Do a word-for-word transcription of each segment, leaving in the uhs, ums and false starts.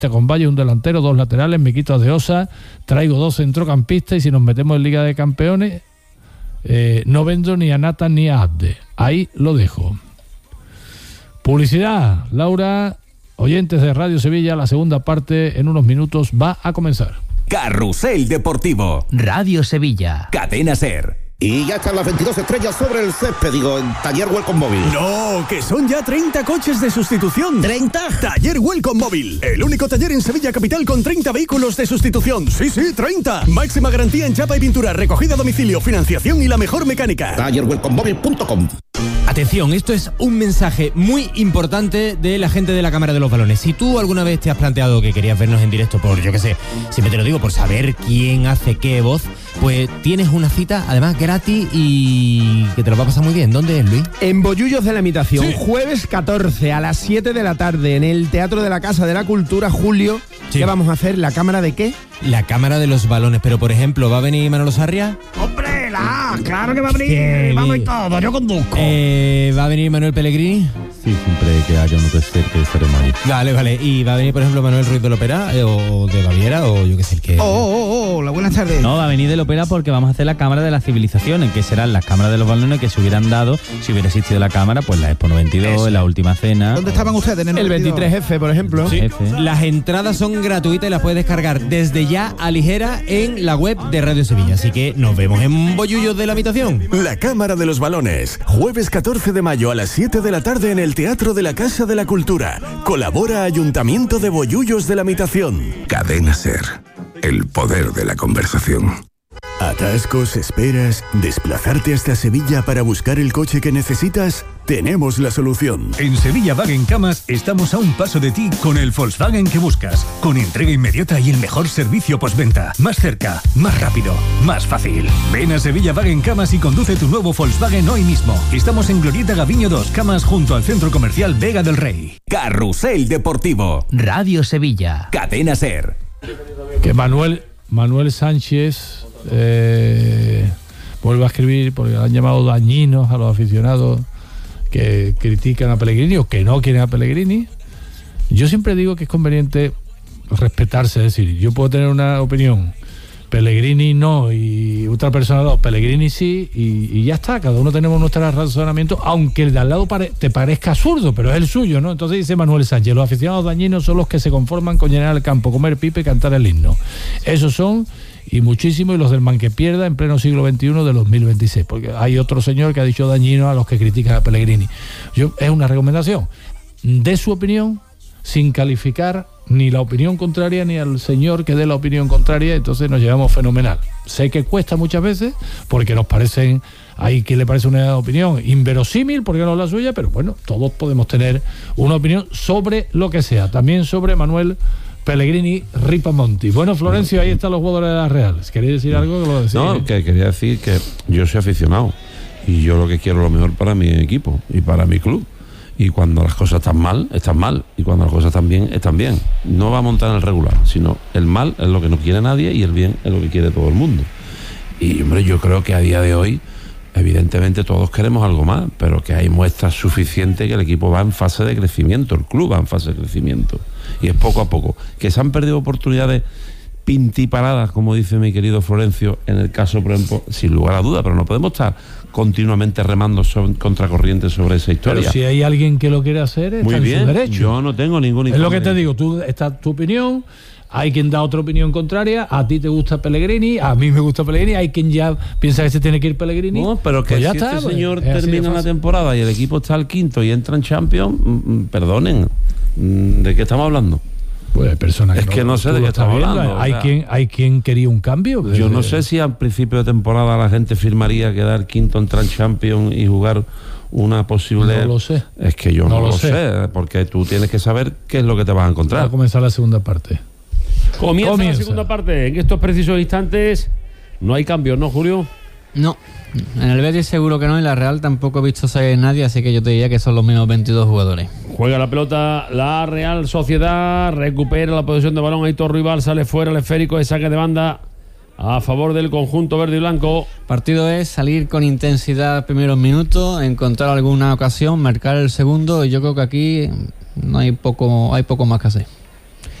con Valle, un delantero, dos laterales, me quito a De Osa, traigo dos centrocampistas y si nos metemos en Liga de Campeones eh, no vendo ni a Nathan ni a Abde. Ahí lo dejo. Publicidad, Laura. Oyentes de Radio Sevilla, la segunda parte en unos minutos va a comenzar. Carrusel Deportivo. Radio Sevilla. Cadena SER. Y ya están las veintidós estrellas sobre el césped, digo, en Taller Welcome Móvil. No, que son ya treinta coches de sustitución. ¿treinta? Taller Welcome Móvil, el único taller en Sevilla Capital con treinta vehículos de sustitución. Sí, sí, treinta. Máxima garantía en chapa y pintura, recogida a domicilio, financiación y la mejor mecánica. taller welcome móvil punto com. Atención, esto es un mensaje muy importante de la gente de la Cámara de los Balones. Si tú alguna vez te has planteado que querías vernos en directo por, yo qué sé, siempre te lo digo, por saber quién hace qué voz, pues tienes una cita, además gratis y que te lo va a pasar muy bien. ¿Dónde es, Luis? En Bollullos de la Imitación, sí. Jueves catorce a las siete de la tarde en el Teatro de la Casa de la Cultura, Julio. Sí. ¿Qué vamos a hacer? ¿La Cámara de qué? La Cámara de los Balones, pero por ejemplo, ¿va a venir Manolo Sarria? ¡Hombre, la! ¡Claro que va a venir! Sí. ¡Vamos y todo! ¡Yo conduzco! Eh, ¿Va a venir Manuel Pellegrini? Sí, siempre que haya un tercer que estaremos ahí. Vale, vale. ¿Y va a venir, por ejemplo, Manuel Ruiz del Opera eh, o de Baviera o yo qué sé el que? ¡Oh, oh, oh! Hola, buenas tardes. No, va a venir del Opera porque vamos a hacer la Cámara de las Civilizaciones, que serán las cámaras de los balones que se hubieran dado si hubiera existido la Cámara, pues la Expo noventa y dos, Eso. la Última Cena. ¿Dónde estaban ustedes? En el, El veintitrés F, por ejemplo. Sí. F. Las entradas son gratuitas y las puedes descargar desde ya a ligera en la web de Radio Sevilla. Así que nos vemos en Bollullos de la Imitación. La Cámara de los Balones, jueves catorce de mayo a las siete de la tarde en el Teatro de la Casa de la Cultura. Colabora Ayuntamiento de Bollullos de la Imitación. Cadena SER. El poder de la conversación. ¿Atascos, esperas, desplazarte hasta Sevilla para buscar el coche que necesitas? Tenemos la solución. En Sevilla Wagen Camas estamos a un paso de ti con el Volkswagen que buscas, con entrega inmediata y el mejor servicio postventa. Más cerca, más rápido, más fácil. Ven a Sevilla Wagen Camas y conduce tu nuevo Volkswagen hoy mismo. Estamos en Glorieta Gaviño dos, Camas, junto al Centro Comercial Vega del Rey. Carrusel Deportivo. Radio Sevilla. Cadena SER. Que Manuel, Manuel Sánchez eh, vuelve a escribir porque le han llamado dañinos a los aficionados que critican a Pellegrini o que no quieren a Pellegrini. Yo siempre digo que es conveniente respetarse, es decir, yo puedo tener una opinión, Pellegrini no, y otra persona no, Pellegrini sí, y, y ya está, cada uno tenemos nuestro razonamiento, aunque el de al lado pare, te parezca absurdo, pero es el suyo, ¿no? Entonces dice Manuel Sánchez, los aficionados dañinos son los que se conforman con llenar el campo, comer pipe y cantar el himno. Esos son, y muchísimo, y los del man que pierda en pleno siglo veintiuno de dos mil veintiséis, porque hay otro señor que ha dicho dañino a los que critican a Pellegrini. Yo, es una recomendación, de su opinión, sin calificar ni la opinión contraria ni al señor que dé la opinión contraria, entonces nos llevamos fenomenal. Sé que cuesta muchas veces porque nos parecen, hay quien le parece una opinión inverosímil porque no es la suya, pero bueno, todos podemos tener una opinión sobre lo que sea, también sobre Manuel Pellegrini Ripamonti. Bueno, Florencio, ahí están los jugadores de la Real. ¿Queréis decir algo? Lo decís, No, ¿eh? que quería decir que yo soy aficionado y yo lo que quiero es lo mejor para mi equipo y para mi club. Y cuando las cosas están mal, están mal. Y cuando las cosas están bien, están bien. No va a montar en el regular, sino el mal es lo que no quiere nadie y el bien es lo que quiere todo el mundo. Y, hombre, yo creo que a día de hoy, evidentemente todos queremos algo más, pero que hay muestras suficientes que el equipo va en fase de crecimiento, el club va en fase de crecimiento. Y es poco a poco. Que se han perdido oportunidades pintiparadas, como dice mi querido Florencio, en el caso, por ejemplo, sin lugar a duda, pero no podemos estar continuamente remando sobre, contracorriente sobre esa historia. Pero si hay alguien que lo quiere hacer, está Muy en bien, su derecho. yo no tengo ningún Es lo que te digo, tú está tu opinión, hay quien da otra opinión contraria, a ti te gusta Pellegrini, a mí me gusta Pellegrini, hay quien ya piensa que se tiene que ir Pellegrini. No, pero que pues ya si está, este pues, señor es así de termina la fácil. temporada y el equipo está al quinto y entra en Champions, mm, perdonen, mm, ¿de qué estamos hablando? Pues personas es que no sé tú de lo qué estás estamos viendo, hablando. Hay, o sea, quien, hay quien quería un cambio. yo no sé si al principio de temporada la gente firmaría quedar quinto, entrar en Champions y jugar una posible... No lo sé. Es que yo no, No lo lo sé. sé, porque tú tienes que saber qué es lo que te vas a Va encontrar. a comenzar la segunda parte. Comienza, Comienza. la segunda parte. En estos precisos instantes no hay cambios, ¿no, Julio? No, en el Betis seguro que no, y la Real tampoco he visto salir nadie, así que yo te diría que son los mismos veintidós jugadores. Juega la pelota la Real Sociedad, recupera la posesión de balón, Aitor Rival sale fuera el esférico de saque de banda a favor del conjunto verde y blanco. El partido es salir con intensidad primeros minutos, encontrar alguna ocasión, marcar el segundo, y yo creo que aquí no hay poco, hay poco más que hacer.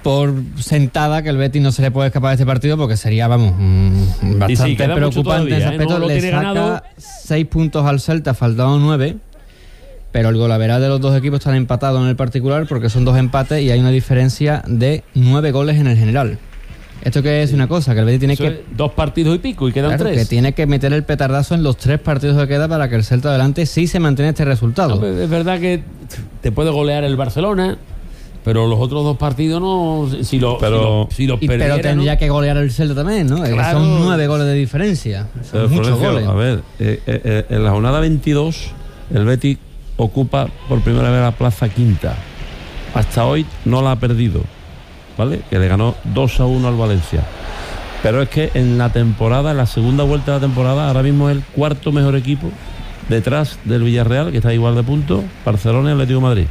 por sentada que el Betis no se le puede escapar de este partido porque sería, vamos, mmm, bastante sí, preocupante todavía, en ese ¿eh? aspecto. No lo le tiene saca ganado. seis puntos al Celta, faltaban nueve, pero el golaveral de los dos equipos están empatados en el particular porque son dos empates y hay una diferencia de nueve goles en el general. Esto que es una cosa, que el Betis tiene Eso que... es dos partidos y pico y quedan Claro, tres. que tiene que meter el petardazo en los tres partidos que queda para que el Celta adelante sí se mantenga este resultado. No, es verdad que te puede golear el Barcelona, pero los otros dos partidos no. Si lo, Pero- si lo, si Y- lo perdiera, pero tendría ¿no? que golear el Celta también, ¿no? Que Claro. son nueve goles de diferencia. Pero, Son muchos Florencio, goles. a ver, eh, eh, eh, en la jornada veintidós, el Betis ocupa por primera vez la plaza quinta. Hasta hoy no la ha perdido, ¿vale? Que le ganó dos a uno al Valencia. Pero es que en la temporada, en la segunda vuelta de la temporada, ahora mismo es el cuarto mejor equipo detrás del Villarreal, que está igual de puntos, Barcelona y Atlético de Madrid.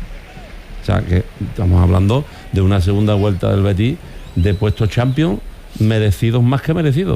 O sea que estamos hablando de una segunda vuelta del Betis de puestos Champions merecidos, más que merecidos.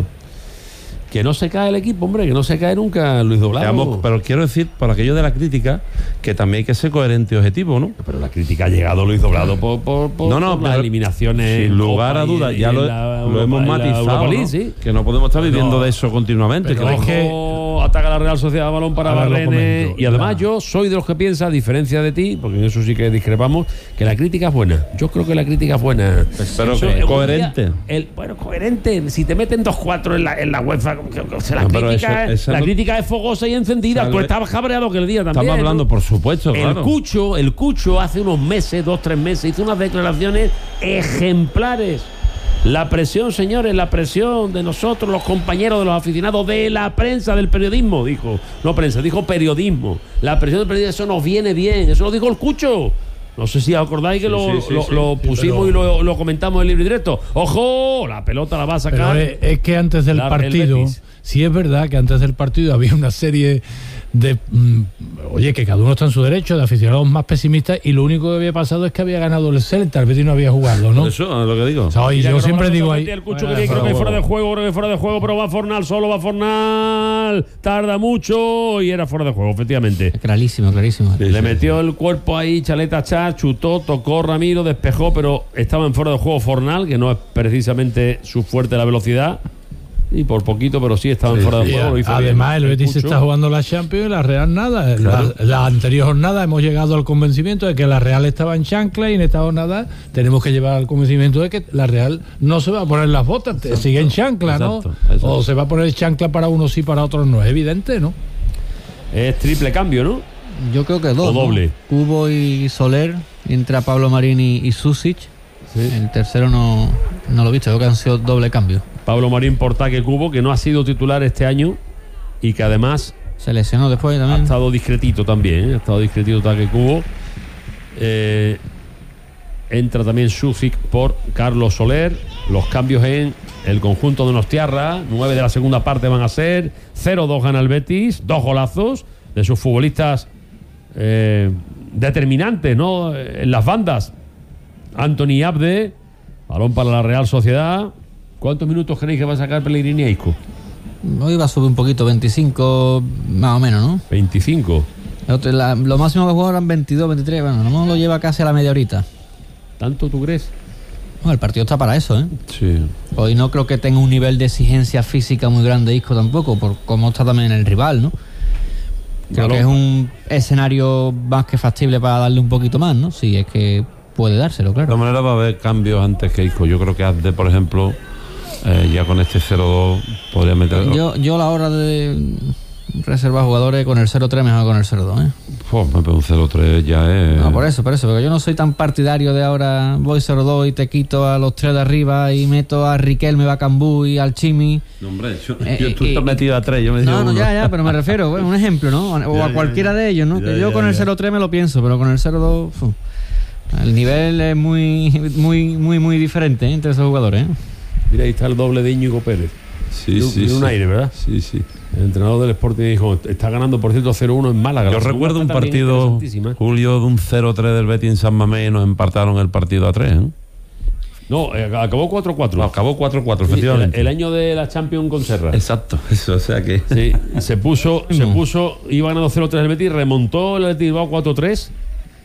Que no se cae el equipo, hombre, que no se cae nunca Luis Doblado. Digamos, pero quiero decir, por aquello de la crítica, que también hay que ser coherente y objetivo, ¿no? Pero la crítica ha llegado Luis Doblado por, por, por, No, no, por las pero eliminaciones. sin en lugar Copa a y dudas, en- ya y lo, en la lo Europa- hemos en la matizado, Europa League, ¿no? sí. Que no podemos estar viviendo No. de eso continuamente. Pero que- es que ataca la Real Sociedad, balón para Ahora lo Barrene. comento, Y además ya. yo soy de los que piensa, a diferencia de ti, porque en eso sí que discrepamos, que la crítica es buena. Yo creo que la crítica es buena. Pero Eso, que un coherente. día, el, bueno, coherente. Si te meten dos cuatro en la, en la UEFA, que- que- que la, No, pero crítica, eso- es- esa la no- crítica es fogosa y encendida. Salve- Tú estabas cabreado que el día también. Estamos hablando, ¿no? por supuesto, El claro. Cucho, el Cucho hace unos meses, dos, tres meses, hizo unas declaraciones ejemplares. La presión, señores, la presión de nosotros, los compañeros de los aficionados, de la prensa, del periodismo, dijo. No prensa, dijo periodismo. La presión del periodismo, eso nos viene bien. Eso lo dijo el Cucho. No sé si os acordáis que Sí, lo, sí, sí, lo- sí, lo sí, pusimos pero- y lo, lo comentamos en libre y directo. ¡Ojo! La pelota la va a Pero sacar. es, es que antes del la- el partido, Betis. sí es verdad que antes del partido había una serie de... mm, oye, que cada uno está en su derecho, de aficionados más pesimistas, y lo único que había pasado es que había ganado el Celta, el Betis no había jugado, ¿no? Eso es lo que digo. O sea, y Mira yo que siempre Roberto digo se ahí... metía el Cucho, Fuera que de creo que juego. fuera de juego, creo que fuera de juego, pero va Fornal, solo va Fornal, tarda mucho y era fuera de juego, efectivamente. Clarísimo, clarísimo. Le metió el cuerpo ahí, Chaleta Chá, chutó, tocó Ramiro, despejó, pero estaba en fuera de juego Fornal, que no es precisamente su fuerte la velocidad. Y por poquito, pero sí estaba en Sí, fuera de Y juego. Lo hizo además, bien. el Betis Cucho. está jugando la Champions y la Real nada. Claro. La, la anterior jornada hemos llegado al convencimiento de que la Real estaba en chancla, y en esta jornada tenemos que llevar al convencimiento de que la Real no se va a poner las botas, te- sigue en chancla, ¿no? Exacto, exacto. O se va a poner chancla para unos sí, para otros no. Es evidente, ¿no? Es triple cambio, ¿no? Yo creo que dos. O ¿no? doble. Cubo y Soler, entra Pablo Marín y, y Susic. El tercero no, no lo he visto, creo que han sido doble cambio. Pablo Marín por Taque Cubo, que no ha sido titular este año y que además Se lesionó después ha también. estado discretito también, ¿eh? Ha estado discretito Taque Cubo. Eh, entra también Susic por Carlos Soler. Los cambios en el conjunto de Nostiarra. Nueve de la segunda parte van a ser. cero dos gana el Betis. Dos golazos de sus futbolistas eh, determinantes, ¿no? En las bandas. Anthony Abde. Balón para la Real Sociedad. ¿Cuántos minutos creéis que va a sacar Pellegrini a Isco? Hoy va a subir un poquito, veinticinco más o menos, ¿no? veinticinco. Otro- la- lo máximo que jugó eran veintidós, veintitrés. Bueno, no lo lleva casi a la media horita. ¿Tanto tú crees? Bueno, el partido está para eso, ¿eh? Sí. Hoy no creo que tenga un nivel de exigencia física muy grande Isco tampoco, por cómo está también el rival, ¿no? Creo Balón. que es un escenario más que factible para darle un poquito más, ¿no? Si es que puede dárselo, De claro. todas maneras va a haber cambios antes que Isco. Yo creo que Azde, por ejemplo, eh, ya con este cero dos podría meter... Yo, yo a la hora de reservar jugadores con el cero tres mejor con el cero dos, ¿eh? Pues, un cero tres ya es... No, por eso, por eso, porque yo no soy tan partidario de ahora voy cero dos y te quito a los tres de arriba y meto a Riquelme, Bacambú y al Chimi. No, hombre, yo, Eh, yo tú eh, estás eh, metido a tres, yo me digo No, no, uno. ya, ya, pero me refiero, bueno, un ejemplo, ¿no? O Ya, a ya, cualquiera ya. de ellos, ¿no? Ya, que yo ya, con el ya. cero tres me lo pienso, pero con el cero dos, fu, el nivel es muy, muy, muy, muy diferente, ¿eh? Entre esos jugadores, ¿eh? Mira, ahí está el doble de Íñigo Pérez. Sí, De un- sí, de un sí. aire, ¿verdad? Sí, sí. El entrenador del Sporting dijo, está ganando, por cierto, cero uno en Málaga. Yo La segunda recuerdo un está también partido, interesantísima. Julio, de un cero tres del Betis en San Mamés y nos empataron el partido a tres, ¿eh? No, eh, acabó cuatro cuatro. Acabó cuatro cuatro, Sí, efectivamente. el, el año de la Champions con Serra. Exacto, eso, o sea que... Sí, se puso, se puso, iba ganando cero tres el Betis, remontó el Betis Bilbao cuatro tres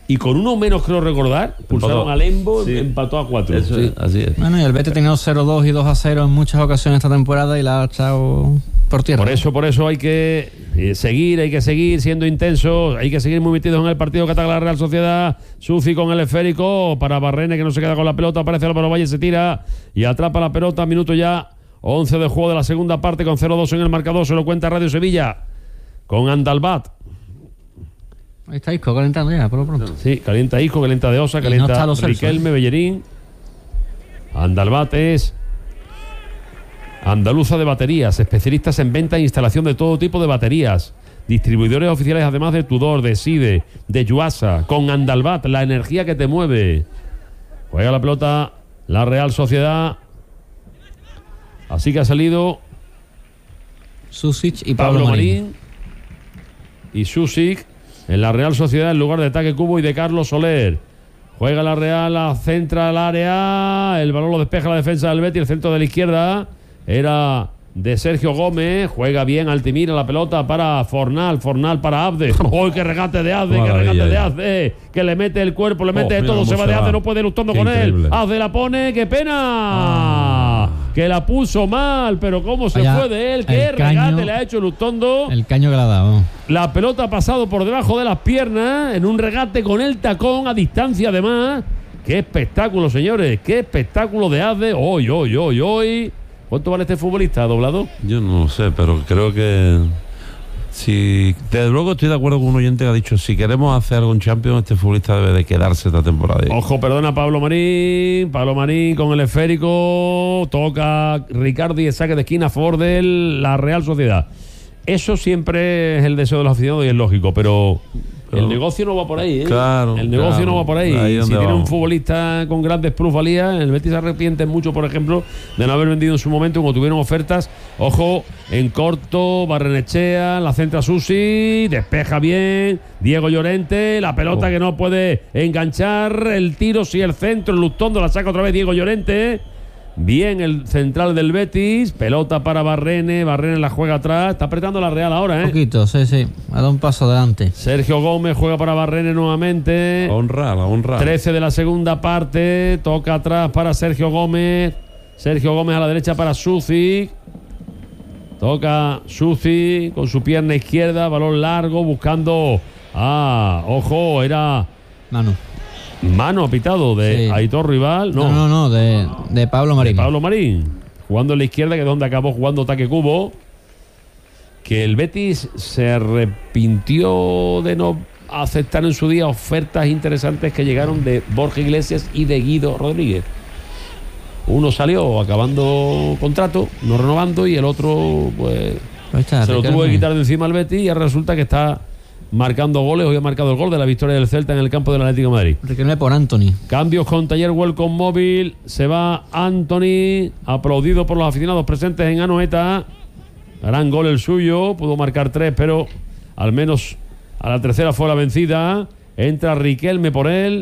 y con uno menos, creo recordar, pulsaron Empató. al Embo, Sí. empató a cuatro. Eso Sí. es, así es. Bueno, y el Betis ha tenido cero dos y dos a cero en muchas ocasiones esta temporada y la ha echado por tierra. Por eso, por eso hay que eh, seguir, hay que seguir siendo intensos, hay que seguir muy metidos en el partido que ataca la Real Sociedad. Sufi con el esférico para Barrene, que no se queda con la pelota, aparece Álvaro Valle, se tira y atrapa la pelota, minuto ya once de juego de la segunda parte con cero dos en el marcador, se lo cuenta Radio Sevilla con Andalbat. Ahí está Isco calentando ya, por lo pronto. Sí, calienta Isco, calienta De Osa, Y no calienta está Lo Celso, Riquelme, ¿eh? Bellerín. Andalbat es Andaluza de Baterías, especialistas en venta e instalación de todo tipo de baterías. Distribuidores oficiales además de Tudor, de Side, de Yuasa. Con Andalbat, la energía que te mueve. Juega la pelota la Real Sociedad. Así que ha salido Susic y Pablo, Pablo Marín. Marín. Y Susic en la Real Sociedad en lugar de Taque Cubo y de Carlos Soler. Juega la Real, la centra al área, el balón lo despeja la defensa del Betis, el centro de la izquierda era de Sergio Gómez, juega bien Altimira la pelota para Fornal, Fornal para Abde. ¡Oh, qué regate de Abde, qué regate de Abde! Que le mete el cuerpo, le mete Oh, todo, mira se cómo va se de va. Abde, no puede Lustondo Qué con increíble. él. Abde la pone, ¡qué pena! Ah. Que la puso mal, pero cómo se Vaya, fue de él, qué el caño- regate le ha hecho Lustondo. El caño que le ha dado. La pelota ha pasado por debajo de las piernas en un regate con el tacón a distancia además. ¡Qué espectáculo, señores! ¡Qué espectáculo de Azde! ¡Hoy, hoy, hoy, hoy! ¿Cuánto vale este futbolista, Doblado? Yo no lo sé, pero creo que si desde luego estoy de acuerdo con un oyente que ha dicho si queremos hacer algún Champions, este futbolista debe de quedarse esta temporada. Ojo, perdona, Pablo Marín. Pablo Marín con el esférico. Toca Ricardo y el saque de esquina a favor de la Real Sociedad. Eso siempre es el deseo de los aficionados y es lógico, pero... Pero- el negocio no va por ahí, ¿eh? Claro, El negocio claro. no va por ahí. Ahí es Si donde tiene un vamos. futbolista con grandes plusvalías, el Betis se arrepiente mucho, por ejemplo, de no haber vendido en su momento cuando tuvieron ofertas. Ojo, en corto, Barrenechea, la centra Susi, despeja bien, Diego Llorente, la pelota Oh. que no puede enganchar, el tiro, sí, el centro, el Lustondo, la saca otra vez Diego Llorente. Bien el central del Betis, pelota para Barrene, Barrene la juega atrás, está apretando la Real ahora, Un ¿eh? poquito, sí, sí. Ha dado un paso adelante. Sergio Gómez juega para Barrene nuevamente. La honra, la honra. trece de la segunda parte, toca atrás para Sergio Gómez. Sergio Gómez a la derecha para Susi. Toca Susi con su pierna izquierda, balón largo, buscando. Ah, ojo, era Manu. mano apitado de Sí. Aitor Rival. No, No, no, no, de, de Pablo Marín. de Pablo Marín. Jugando en la izquierda, que es donde acabó jugando Taque Cubo. Que el Betis se arrepintió de no aceptar en su día ofertas interesantes que llegaron de Borja Iglesias y de Guido Rodríguez. Uno salió acabando contrato, no renovando, y el otro pues Ahí está, se lo Ricardo. tuvo que quitar de encima al Betis, y ahora resulta que está marcando goles. Hoy ha marcado el gol de la victoria del Celta en el campo del Atlético de Madrid. Riquelme por Anthony. Cambios con Taller Welcome Móvil. Se va Anthony, aplaudido por los aficionados presentes en Anoeta. Gran gol el suyo, pudo marcar tres, pero al menos a la tercera fue la vencida. Entra Riquelme por él,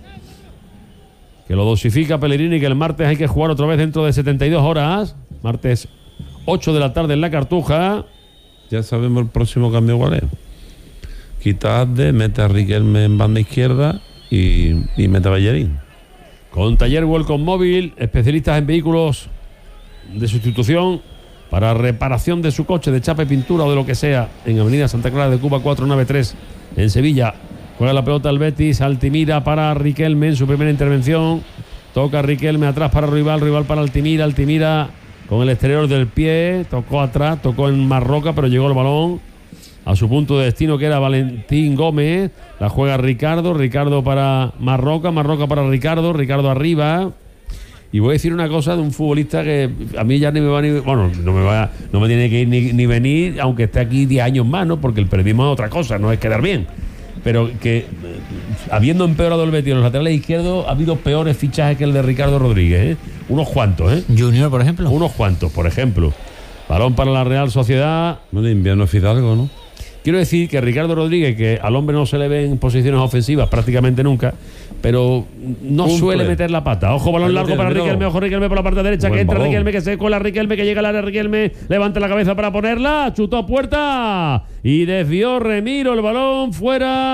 que lo dosifica Pellegrini, que el martes hay que jugar otra vez dentro de setenta y dos horas. Martes ocho de la tarde en la Cartuja. Ya sabemos el próximo cambio cuál es. Quita a Abde, mete a Riquelme en banda izquierda y, y mete a Bellerín. Con Taller Welcome Móvil, especialistas en vehículos de sustitución para reparación de su coche, de chapa y pintura o de lo que sea, en Avenida Santa Clara de Cuba cuatro nueve tres en Sevilla. Juega la pelota el Betis, Altimira para Riquelme en su primera intervención. Toca Riquelme atrás para Rival, Rival para Altimira, Altimira con el exterior del pie, tocó atrás, tocó en Marroca, pero llegó el balón a su punto de destino, que era Valentín Gómez. La juega Ricardo, Ricardo para Marroca, Marroca para Ricardo, Ricardo arriba. Y voy a decir una cosa de un futbolista que a mí ya ni me va ni... Bueno, no me va, no me tiene que ir ni, ni venir, aunque esté aquí diez años más, ¿no? Porque el periodismo es otra cosa, no es quedar bien. Pero que, eh, habiendo empeorado el Betis en los laterales izquierdos, ha habido peores fichajes que el de Ricardo Rodríguez, ¿eh? Unos cuantos, ¿eh? Junior, por ejemplo. Unos cuantos, por ejemplo. Balón para la Real Sociedad. Bueno, invierno es Fidalgo, ¿no? Quiero decir que Ricardo Rodríguez, que al hombre no se le ve en posiciones ofensivas prácticamente nunca, pero no Cumple. suele meter la pata. Ojo, balón Ahí lo largo tiene, para míralo. Riquelme, ojo Riquelme por la parte derecha, Buen que entra balón. Riquelme, que se cuela Riquelme, que llega al área Riquelme, levanta la cabeza para ponerla, chutó a puerta y desvió Remiro el balón fuera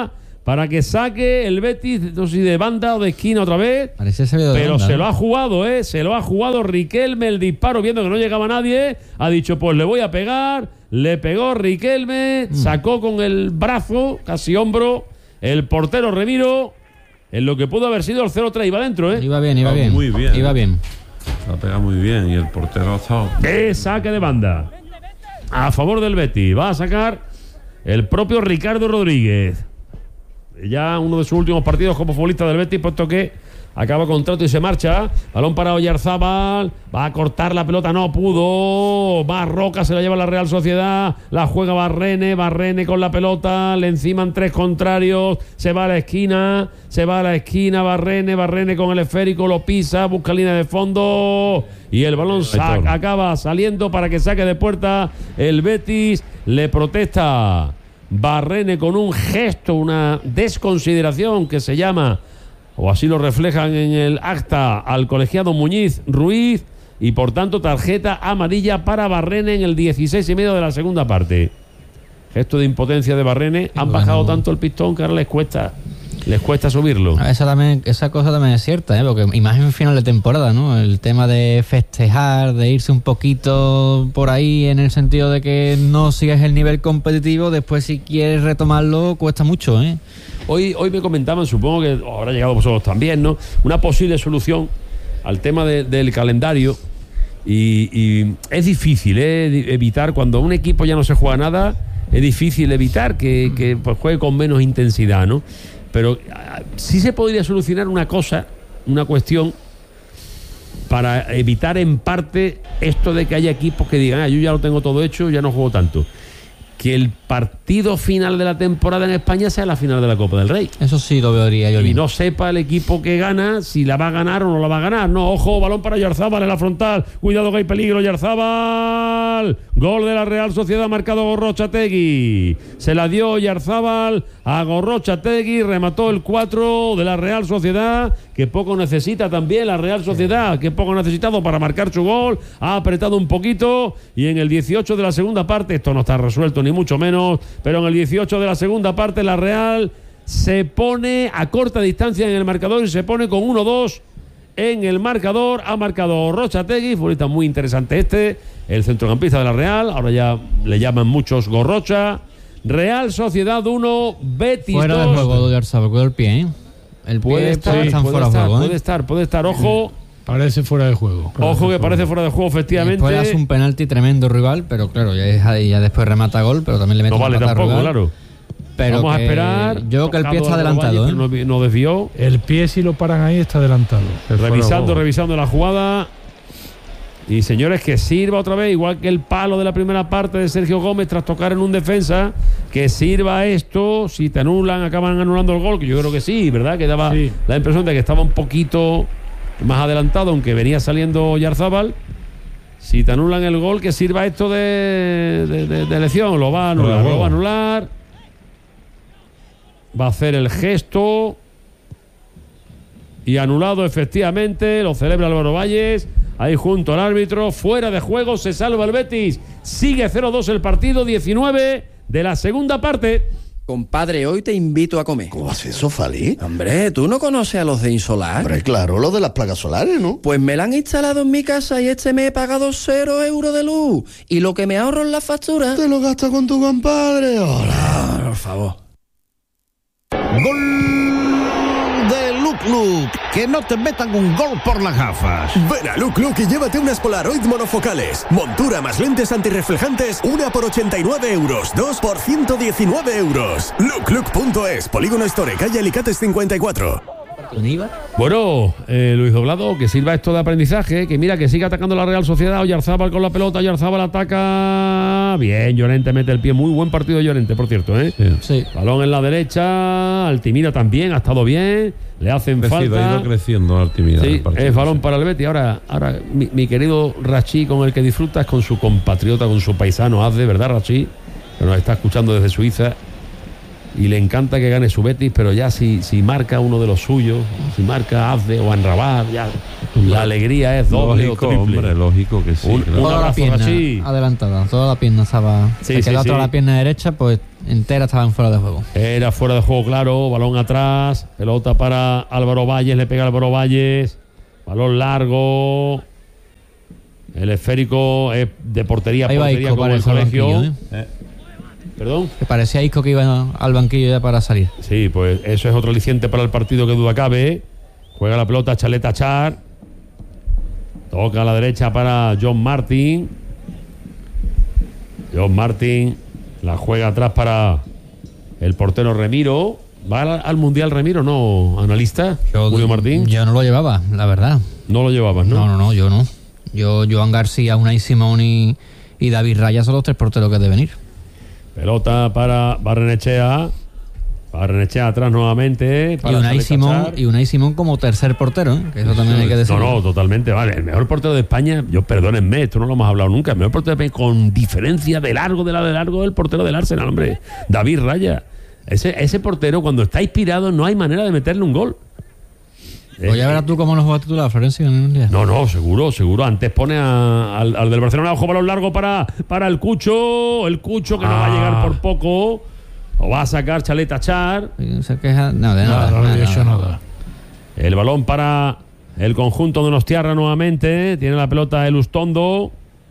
para que saque el Betis, no sé si de banda o de esquina otra vez. Parece ser de pero banda, se ¿no? lo ha jugado, ¿eh? Se lo ha jugado Riquelme, el disparo, viendo que no llegaba nadie. Ha dicho, pues le voy a pegar. Le pegó Riquelme, mm. sacó con el brazo, casi hombro, el portero Remiro, en lo que pudo haber sido el cero tres. Iba dentro, ¿eh? Iba bien, iba bien. Muy bien. Iba bien. La pega muy bien y el portero ha estado... ¡Qué saque de banda! A favor del Betis. Va a sacar el propio Ricardo Rodríguez. Ya uno de sus últimos partidos como futbolista del Betis, puesto que acaba contrato y se marcha. Balón para Oyarzábal. Va a cortar la pelota, no pudo. Va Roca, se la lleva la Real Sociedad. La juega Barrene. Barrene con la pelota. Le enciman tres contrarios. Se va a la esquina. Se va a la esquina. Barrene. Barrene con el esférico. Lo pisa. Busca línea de fondo. Y el balón sa- acaba saliendo para que saque de puerta el Betis. Le protesta Barrene con un gesto, una desconsideración que se llama, o así lo reflejan en el acta, al colegiado Muñiz Ruiz, y por tanto tarjeta amarilla para Barrene en el dieciséis y medio de la segunda parte. Gesto de impotencia de Barrene. Han bueno. bajado tanto el pistón que ahora les cuesta les cuesta subirlo. Esa, también, esa cosa también es cierta, ¿eh? Porque imagen final de temporada, ¿no? El tema de festejar, de irse un poquito por ahí en el sentido de que no sigues el nivel competitivo, después si quieres retomarlo cuesta mucho, ¿eh? Hoy, hoy me comentaban, supongo que habrá llegado vosotros también, ¿no? Una posible solución al tema de, del calendario. Y, y es difícil, ¿eh? Evitar, cuando un equipo ya no se juega nada, es difícil evitar que, que pues, juegue con menos intensidad, ¿no? Pero sí se podría solucionar una cosa, una cuestión, para evitar en parte esto de que haya equipos que digan, ah, yo ya lo tengo todo hecho, ya no juego tanto. Que el partido final de la temporada en España sea la final de la Copa del Rey. Eso sí lo vería yo y bien. no sepa el equipo que gana si la va a ganar o no la va a ganar. No, ojo, balón para Oyarzábal en la frontal. Cuidado que hay peligro, Oyarzábal. Gol de la Real Sociedad, marcado Gorrochategui. Se la dio Oyarzábal a Gorrochategui, remató el cuatro de la Real Sociedad, que poco necesita también la Real Sociedad, que poco ha necesitado para marcar su gol. Ha apretado un poquito y en el dieciocho de la segunda parte, esto no está resuelto ni mucho menos, pero en el dieciocho de la segunda parte la Real se pone a corta distancia en el marcador y se pone con uno dos en el marcador. Ha marcado Gorrochategui, futbolista muy interesante este, el centrocampista de la Real, ahora ya le llaman muchos Gorrocha. Real Sociedad uno, Betis dos. Fuera de juego de Oyarzábal, cuidado el pie, ¿eh? El pie puede estar, está puede fuera de estar, juego, ¿eh? puede estar, puede estar, ojo. Parece fuera de juego. Ojo que parece fuera de juego, efectivamente. Después hace un penalti tremendo rival, pero claro, ya, es, ya después remata gol, pero también le mete no vale un pata tampoco, rival. claro. Pero vamos que a esperar. Yo creo que el pie está adelantado, ¿eh? No, no desvió. El pie, si lo paran ahí, está adelantado. Revisando, revisando la jugada. Y señores, que sirva otra vez, igual que el palo de la primera parte de Sergio Gómez tras tocar en un defensa, que sirva esto. Si te anulan, acaban anulando el gol, que yo creo que sí, ¿verdad? Que daba sí. la impresión de que estaba un poquito más adelantado, aunque venía saliendo Oyarzábal. Si te anulan el gol, que sirva esto de, de, de, de elección. Lo va a anular, lo va a anular. Va a hacer el gesto. Y anulado, efectivamente. Lo celebra Álvaro Valles. Ahí junto al árbitro. Fuera de juego, se salva el Betis. Sigue cero dos el partido, diecinueve de la segunda parte. Compadre, hoy te invito a comer. ¿Cómo haces eso, Fali? Hombre, ¿tú no conoces a los de Insolar? Hombre, claro, los de las placas solares, ¿no? Pues me la han instalado en mi casa y este mes he pagado cero euros de luz. Y lo que me ahorro en la factura... Te lo gastas con tu compadre. Hola, por favor. Gol de Luc Luc. Que no te metan un gol por las gafas. Ven a Luc Luc y llévate unas Polaroid monofocales. Montura más lentes antirreflejantes, una por ochenta y nueve euros, dos por ciento diecinueve euros. luc luc punto es, Polígono Store, calle Alicates cincuenta y cuatro. Bueno, eh, Luis Doblado, que sirva esto de aprendizaje, que mira, que sigue atacando la Real Sociedad. Oyarzábal con la pelota, Oyarzábal ataca. Bien, Llorente mete el pie, muy buen partido de Llorente, por cierto, ¿eh? Sí. Sí. Balón en la derecha, Altimira también, ha estado bien, le hacen Crecido, falta. ha ido creciendo Altimira. Sí, es balón para el Betis. Ahora, ahora mi, mi querido Rachi, con el que disfrutas, con su compatriota, con su paisano Azde, ¿verdad, Rachi? Que nos está escuchando desde Suiza. y le encanta que gane su Betis, pero ya si, si marca uno de los suyos, si marca Abde o Anrabat, ya la alegría es doble Lógico, o triple. hombre, lógico que sí. Un, claro. un Toda la abrazo pierna así. adelantada, toda la pierna estaba. Sí, se sí, quedó sí. toda la pierna derecha, pues entera estaba en fuera de juego. Era fuera de juego, claro. Balón atrás. Pelota para Álvaro Valles. Le pega Álvaro Valles. Balón largo. El esférico es de portería a Ahí va portería Isco como para el el colegio. banquillo, Eh. ¿Perdón? Que parecía Isco que iba al banquillo ya para salir. Sí, pues eso es otro aliciente para el partido, que duda cabe. Juega la pelota Chaleta Char. Toca a la derecha para John Martin. John Martin la juega atrás para el portero Remiro. ¿Va al, al Mundial Remiro, no, analista? Yo, Julio Martín. Yo no lo llevaba, la verdad. No lo llevabas, ¿no? No, no, no, yo no. Yo, Joan García, Unai Simón y, y David Raya son los tres porteros que deben ir. Pelota para Barrenechea. Barrenechea atrás nuevamente. Y Para Unai, Chaleta Simón, Char. y Unai Simón como tercer portero, ¿eh? Que eso también hay que decir. No, no, totalmente. Vale, el mejor portero de España, yo perdónenme, esto no lo hemos hablado nunca. El mejor portero de España, con diferencia de largo, de largo, de largo, el portero del Arsenal, hombre. David Raya. Ese, ese portero, cuando está inspirado, no hay manera de meterle un gol. Pues ya verás tú cómo nos juega titular Florencio en un día. No, no, seguro, seguro. Antes pone a- al, al del Barcelona, ojo, balón largo para, para el Cucho. El Cucho que no va a llegar por poco. O va a sacar Chaleta Char. Se queja. No, de nada. No, no nada, le he hecho nada. nada. El balón para el conjunto de Donostiarra nuevamente. Tiene la pelota el Ustondo.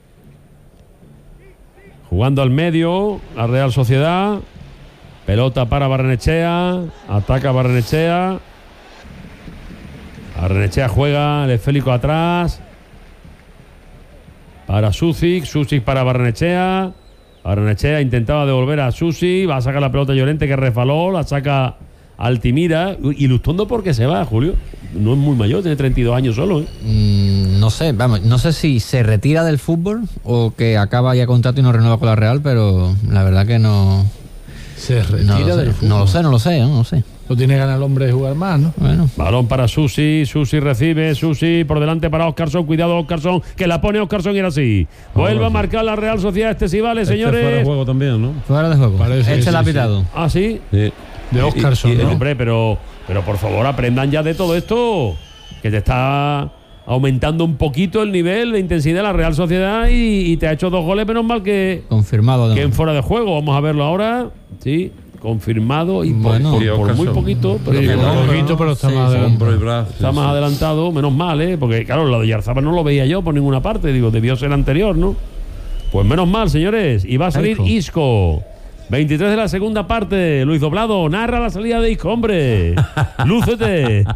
Jugando al medio, la Real Sociedad. Pelota para Barrenechea. Ataca Barrenechea. Barrenechea juega, el esférico atrás. Para Susic. Susic para Barrenechea. Barrenechea intentaba devolver a Susi. Va a sacar la pelota Llorente, que resbaló. La saca Altimira. Y Lustondo, ¿por qué se va, Julio? No es muy mayor, tiene treinta y dos años solo, ¿eh? Mm, no sé, vamos, no sé si se retira del fútbol o que acaba ya contrato y no renueva con la Real, pero la verdad que no. Se retira no lo del sé, fútbol. No lo sé, no lo sé, no lo sé. No tiene ganas el hombre de jugar más, ¿no? Bueno. Balón para Susi, Susi recibe, Susi por delante para Oscarson, cuidado Oscarson, que la pone Oscarson y era así. Vuelve Ahora a sí. marcar la Real Sociedad este sí vale, Este señores. fuera de juego también, ¿no? Fuera de juego. Parece, este sí, la ha sí. pitado. Ah, sí. Sí. De Oscarson, Y- y- ¿no? Hombre, pero, pero por favor aprendan ya de todo esto, que te está aumentando un poquito el nivel de intensidad de la Real Sociedad y, y te ha hecho dos goles, menos mal que, Confirmado. que ¿no? en fuera de juego. Vamos a verlo ahora, sí, confirmado y por- Bueno. por, Sí, por muy Oscarson. poquito, pero Sí, que no- un poquito, pero está Sí, más sí. adelantado. Hombro y brazo. Está sí, más sí. adelantado, menos mal, ¿eh? Porque, claro, lo de Yarzábal no lo veía yo por ninguna parte. Digo, debió ser anterior, ¿no? Pues menos mal, señores. Y va a salir Isco. Isco. veintitrés de la segunda parte. Luis Doblado narra la salida de Isco, hombre. Lúcete.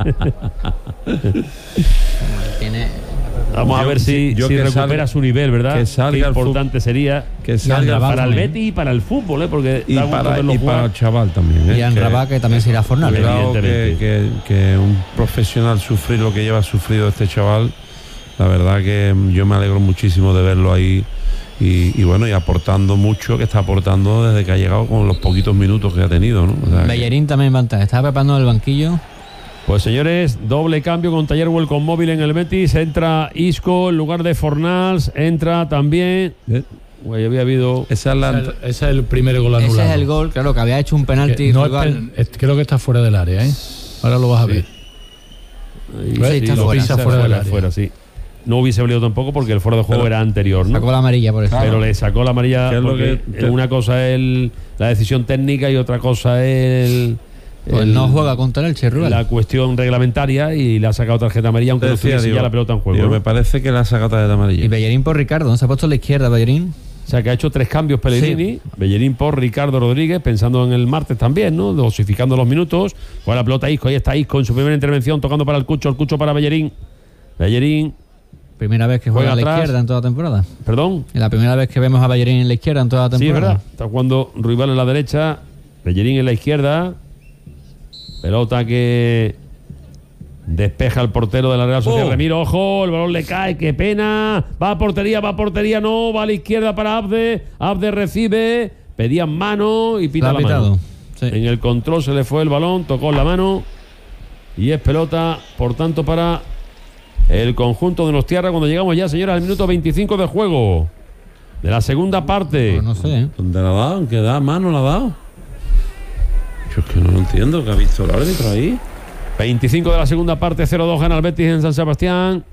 Tiene. Vamos a Yo- ver si, yo si que recupera salga- su nivel, ¿verdad? que salga Qué el fut- importante sería Que salga Rabat para el también. Betis y para el fútbol, ¿eh? Porque y da gusto para, verlo y jugar. para el chaval también. ¿eh? Y Anrabat, que también se irá a Fornal. Cuidado que, evidentemente. que, que un profesional sufrir lo que lleva sufrido este chaval, la verdad que yo me alegro muchísimo de verlo ahí y, y bueno, y aportando mucho, que está aportando desde que ha llegado con los poquitos minutos que ha tenido, ¿no? O sea que- Bellerín también va a entrar. Estaba preparando el banquillo. Pues señores, doble cambio con Taller Welcome Móvil en el Betis. Entra Isco en lugar de Fornals. Entra también. ¿Eh? Güey, había habido. Esa es la, Ese es el- ese es el primer gol anulado. Ese es el gol, claro, que había hecho un penalti. Que no es rival. pen- es- creo que está fuera del área, ¿eh? Ahora lo vas a ver. Ahí Sí, está lo fuera. pisa Está fuera, fuera del área. fuera, sí. No hubiese valido tampoco porque el fuera de juego Pero- era anterior, ¿no? Sacó la amarilla por eso. Pero le sacó la amarilla ¿Qué es lo porque que te- una cosa es el- la decisión técnica y otra cosa es el, Pues el- no juega contra el Cherruel. la cuestión reglamentaria y le ha sacado tarjeta amarilla aunque te no decía, estuviese digo, ya la pelota en juego. digo, ¿no? me parece que la ha sacado tarjeta amarilla. Y Bellerín por Ricardo, ¿no? Se ha puesto a la izquierda Bellerín. O sea, que ha hecho tres cambios Pellegrini. Bellerín por Ricardo Rodríguez, pensando en el martes también, ¿no? Dosificando los minutos. Con la pelota Isco, ahí está Isco en su primera intervención, tocando para el Cucho, el Cucho para Bellerín. Bellerín, Primera vez que Juega juega a la atrás. izquierda en toda la temporada. perdón. Es la primera vez que vemos a Bellerín en la izquierda en toda la Sí, es temporada. verdad. Está jugando Ruibal en la derecha, Bellerín en la izquierda. Pelota que despeja el portero de la Real Sociedad. Oh. Remiro, ojo, el balón le cae, qué pena. Va a portería, va a portería, no, va a la izquierda para Abde. Abde recibe, pedían mano y pita La la, ha pitado. mano. Sí. En el control se le fue el balón, tocó la mano y es pelota, por tanto, para el conjunto de Donostiarra cuando llegamos ya, señora, al minuto veinticinco de juego de la segunda parte. Pues no sé, ¿eh? ¿Dónde la ha dado? ¿En qué da mano la ha dado? Yo es que no lo entiendo, que ha visto el árbitro ahí. veinticinco de la segunda parte, cero dos gana el Betis en San Sebastián.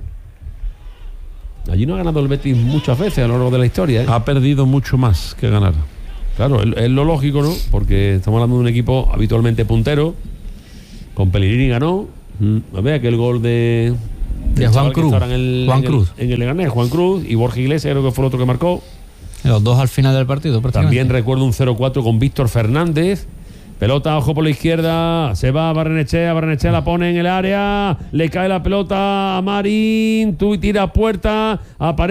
Allí no ha ganado el Betis muchas veces a lo largo de la historia, ¿eh? Ha perdido mucho más que ganar. Claro, es, es lo lógico, ¿no? Porque estamos hablando de un equipo habitualmente puntero. Con Pellegrini ganó. Mm. A ver, aquel gol de... De Juan Cruz. En el, Juan en el, Cruz. En el Leganés, Juan Cruz y Borja Iglesias, creo que fue el otro que marcó. Los dos al final del partido, También recuerdo un cero cuatro con Víctor Fernández. Pelota, ojo por la izquierda. Se va a Barrenechea. Barrenechea la pone en el área. Le cae la pelota a Marín. Tú y tira a puerta.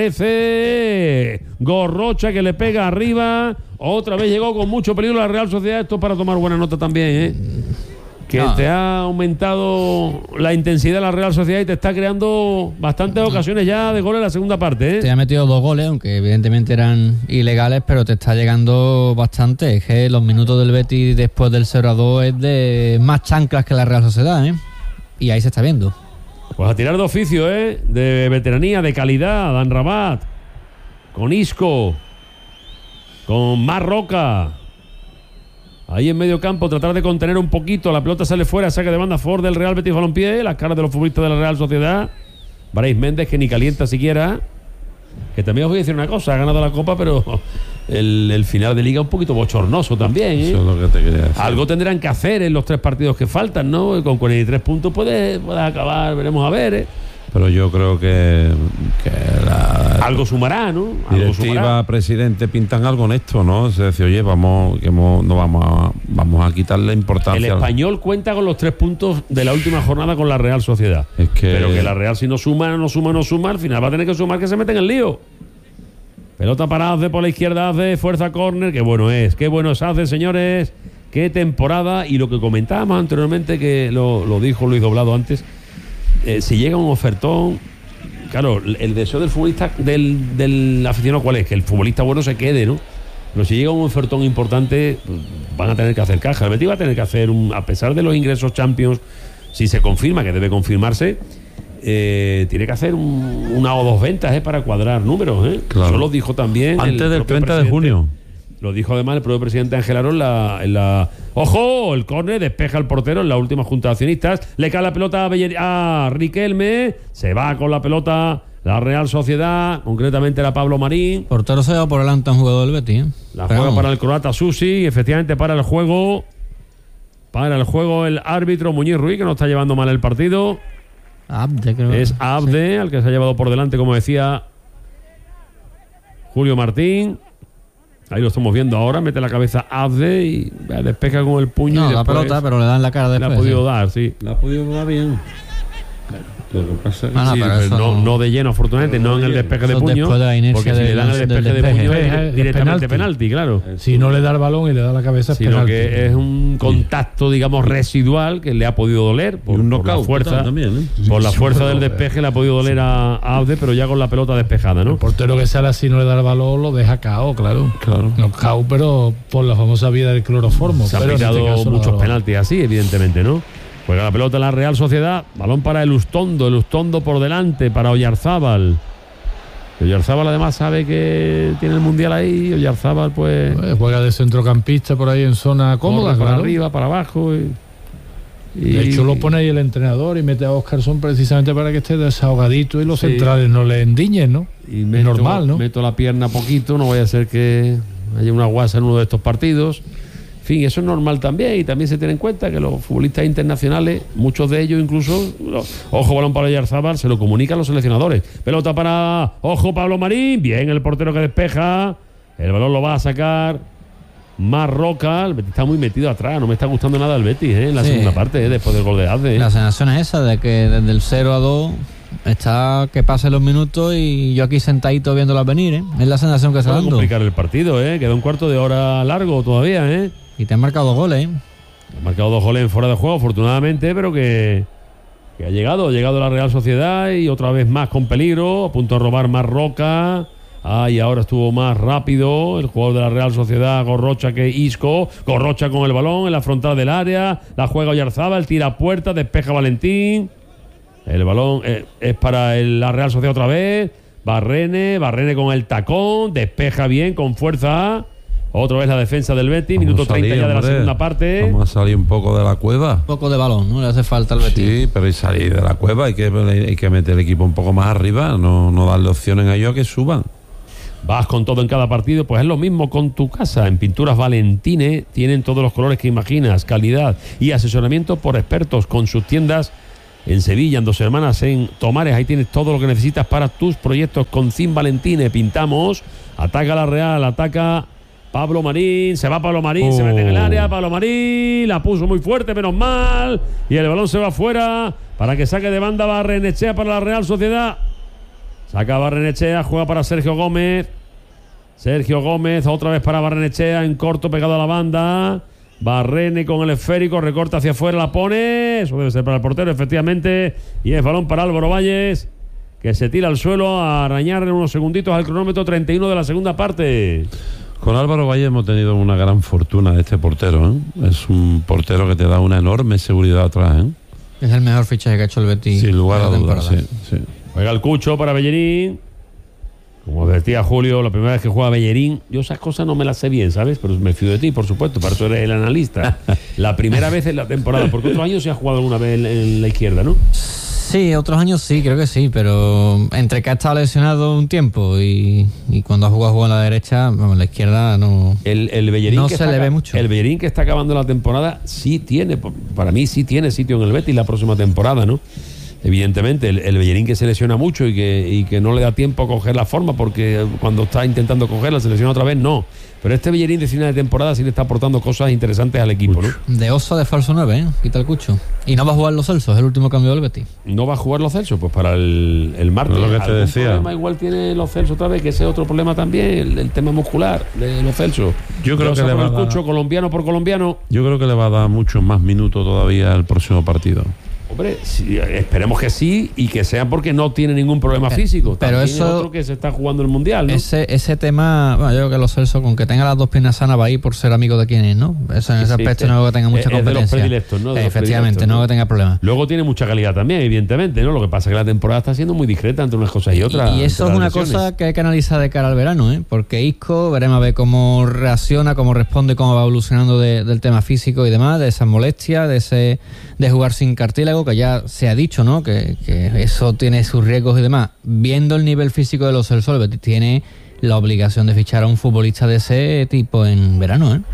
Aparece Gorrocha que le pega arriba. Otra vez llegó con mucho peligro la Real Sociedad. Esto para tomar buena nota también, ¿eh? Que no. Te ha aumentado la intensidad de la Real Sociedad y te está creando bastantes ocasiones ya de gol en la segunda parte, ¿eh? Te ha metido dos goles, aunque evidentemente eran ilegales, pero te está llegando bastante. Es que los minutos del Betis después del cero a dos es de más chanclas que la Real Sociedad, ¿eh? Y ahí se está viendo. Pues a tirar de oficio, ¿eh? De veteranía, de calidad, Dan Rabat, con Isco, con Marroca. Ahí en medio campo, tratar de contener un poquito. La pelota sale fuera, saque de banda a favor del Real Betis Balompié. Las caras de los futbolistas de la Real Sociedad. Brais Méndez, que ni calienta siquiera. Que también os voy a decir una cosa: ha ganado la Copa, pero el, el final de Liga un poquito bochornoso también, ¿eh? Eso es lo que te quería decir. Algo tendrán que hacer en los tres partidos que faltan, ¿no? Con cuarenta y tres puntos puede, puede acabar, veremos a ver, ¿eh? Pero yo creo que, que la algo sumará, ¿no? Algo directiva, sumará. Presidente pintan algo en esto, ¿no? Se dice, oye, vamos, que hemos, no vamos a, vamos a quitarle importancia. El Español cuenta con los tres puntos de la última jornada con la Real Sociedad. Es que... Pero que la Real, si no suma, no suma, no suma, al final va a tener que sumar, que se mete en el lío. Pelota para Azde por la izquierda, Azde, fuerza córner, qué bueno es, qué bueno es Azde, señores, qué temporada. Y lo que comentábamos anteriormente, que lo, lo dijo Luis Doblado antes, eh, si llega un ofertón, claro, el deseo del futbolista, del, del aficionado, ¿cuál es? Que el futbolista bueno se quede, ¿no? Pero si llega un ofertón importante, pues van a tener que hacer caja. El Betis va a tener que hacer, un, a pesar de los ingresos Champions, si se confirma, que debe confirmarse, eh, tiene que hacer un, una o dos ventas, ¿eh? Para cuadrar números, ¿eh? Claro. Eso lo dijo también antes del treinta de junio. Lo dijo además el propio presidente Ángel Arón la, en la... ¡Ojo! El córner despeja el portero en la última junta de accionistas. Le cae la pelota a, Beller... a Riquelme. Se va con la pelota la Real Sociedad, concretamente la Pablo Marín. Portero se va por delante a un jugador del Betis, ¿eh? La Pero juega vamos. Para el croata Susi. Efectivamente para el juego. Para el juego el árbitro Muñiz Ruiz, que no está llevando mal el partido. Abde, creo. Es Abde, sí, al que se ha llevado por delante, como decía Julio Martín. Ahí lo estamos viendo ahora, mete la cabeza Abde y despeja con el puño. No, y la pelota, pero le dan la cara después. Le ha podido sí. dar, sí. Le ha podido dar bien. Lo que pasa es que ah, no, sí, pero eso... no, no de lleno, afortunadamente, no en el despeje de puño. De porque si de, le dan el despeje, despeje de puño, es, es, es directamente penalti. penalti, claro. Si no le da el balón y le da la cabeza, es sino penalti. que es un contacto, digamos, residual que le ha podido doler por, un por la fuerza, también, ¿eh? por la fuerza del despeje le ha podido doler a, a Abde, pero ya con la pelota despejada, ¿no? El portero que sale así no le da el balón, lo deja cao, claro. Claro. No cao, pero por la famosa vía del cloroformo. Se han pero pitado en este caso muchos no, penaltis así, evidentemente, ¿no? Juega la pelota la Real Sociedad. Balón para el Ustondo. El Ustondo por delante para Oyarzábal. Oyarzábal además sabe que tiene el Mundial ahí. Oyarzábal pues... pues juega de centrocampista por ahí en zona cómoda. Para claro. arriba, para abajo. Y, y... De hecho lo pone ahí el entrenador y mete a Óscarson precisamente para que esté desahogadito y los sí. centrales no le endiñen, ¿no? Y meto, normal, ¿no? Meto la pierna poquito. No vaya a ser que haya una guasa en uno de estos partidos. En fin, eso es normal también, y también se tiene en cuenta que los futbolistas internacionales, muchos de ellos incluso, ojo, balón para Oyarzábal, se lo comunican los seleccionadores. Pelota para, ojo, Pablo Marín, bien el portero que despeja, el balón lo va a sacar Marroca, el Betis está muy metido atrás, no me está gustando nada el Betis, ¿eh? En la sí. segunda parte, ¿eh? Después del gol de Azde. ¿eh? La sensación es esa, de que desde el cero a dos está que pasen los minutos y yo aquí sentadito viéndolas venir, ¿eh? Es la sensación que se está dando. Puede complicar el partido, ¿eh? Queda un cuarto de hora largo todavía, ¿eh? Y te han marcado dos goles, ¿eh? Han marcado dos goles en fuera de juego, afortunadamente, pero que, que ha llegado, ha llegado la Real Sociedad y otra vez más con peligro, a punto de robar Marroca. Ah, y ahora estuvo más rápido el jugador de la Real Sociedad, Gorrocha, que Isco. Gorrocha con el balón en la frontal del área, la juega Oyarzábal, tira a puerta, despeja Valentín. El balón eh, es para el, la Real Sociedad otra vez. Barrene, Barrene con el tacón, despeja bien, con fuerza. Otra vez la defensa del Betis, Vamos minuto a salir, treinta ya de la hombre. segunda parte. Vamos a salir un poco de la cueva. Un poco de balón, ¿no? Le hace falta al Betis. Sí, pero y salir de la cueva hay que, hay que meter el equipo un poco más arriba, no, no darle opciones a ellos a que suban. Vas con todo en cada partido, pues es lo mismo con tu casa. En Pinturas Valentine tienen todos los colores que imaginas, calidad y asesoramiento por expertos con sus tiendas en Sevilla, en Dos Hermanas, en Tomares. Ahí tienes todo lo que necesitas para tus proyectos con Cin Valentine. Pintamos, ataca la Real, ataca Pablo Marín, se va Pablo Marín, oh. se mete en el área, Pablo Marín, la puso muy fuerte, menos mal, y el balón se va fuera para que saque de banda Barrenechea para la Real Sociedad. Saca Barrenechea, juega para Sergio Gómez. Sergio Gómez, otra vez para Barrenechea, en corto, pegado a la banda. Barrene con el esférico, recorta hacia afuera, la pone. Eso debe ser para el portero, efectivamente. Y es balón para Álvaro Valles, que se tira al suelo a arañar en unos segunditos al cronómetro treinta y uno de la segunda parte. Con Álvaro Valles hemos tenido una gran fortuna de este portero, ¿eh? Es un portero que te da una enorme seguridad atrás, ¿eh? Es el mejor fichaje que ha hecho el Betis. Sin lugar a dudas, sí, sí. Juega el Cucho para Bellerín. Como advertía Julio, la primera vez que juega Bellerín, yo esas cosas no me las sé bien, ¿sabes? Pero me fío de ti, por supuesto, para eso eres el analista. La primera vez en la temporada, porque otros años se ha jugado alguna vez en, en la izquierda, ¿no? Sí, otros años sí, creo que sí, pero entre que ha estado lesionado un tiempo y, y cuando ha jugado, jugado en la derecha, bueno, en la izquierda no, el, el Bellerín no que se está, le ve mucho. El Bellerín que está acabando la temporada sí tiene, para mí sí tiene sitio en el Betis la próxima temporada, ¿no? Evidentemente, el, el Bellerín que se lesiona mucho y que, y que no le da tiempo a coger la forma, porque cuando está intentando cogerla se lesiona otra vez, no. Pero este Bellerín de final de temporada sí le está aportando cosas interesantes al equipo, ¿no? De oso de falso nueve, ¿eh? Quita el Cucho. Y no va a jugar los Celsos, es el último cambio del Betis. ¿No va a jugar los Celsos? Pues para el, el martes. No es lo que te decía. Problema igual tiene los Celsos otra vez, que ese es otro problema también, el, el tema muscular de los Celsos. Yo creo que le va a dar, Cucho, colombiano por colombiano. Yo creo que le va a dar muchos más minutos todavía al próximo partido. Hombre, sí, esperemos que sí y que sea porque no tiene ningún problema físico. Pero también eso, es otro que se está jugando el Mundial, ¿no? Ese, ese tema, bueno, yo creo que los Celsos, con que tenga las dos piernas sanas, va a ir por ser amigo de quien es, ¿no? Eso en ese sí, aspecto sí, no creo que tenga mucha es, competencia. Es de los predilectos, ¿no? De los Efectivamente, predilectos, no creo que tenga problema. Luego tiene mucha calidad también, evidentemente, ¿no? Lo que pasa es que la temporada está siendo muy discreta entre unas cosas y otras. Y eso es una lesiones. cosa que hay que analizar de cara al verano, ¿eh? Porque Isco, veremos a ver cómo reacciona, cómo responde, cómo va evolucionando de, del tema físico y demás, de esas molestias, de ese de jugar sin cartílago, que ya se ha dicho, ¿no? Que, que eso tiene sus riesgos y demás. Viendo el nivel físico de los Celsos, el Betis tiene la obligación de fichar a un futbolista de ese tipo en verano, ¿eh?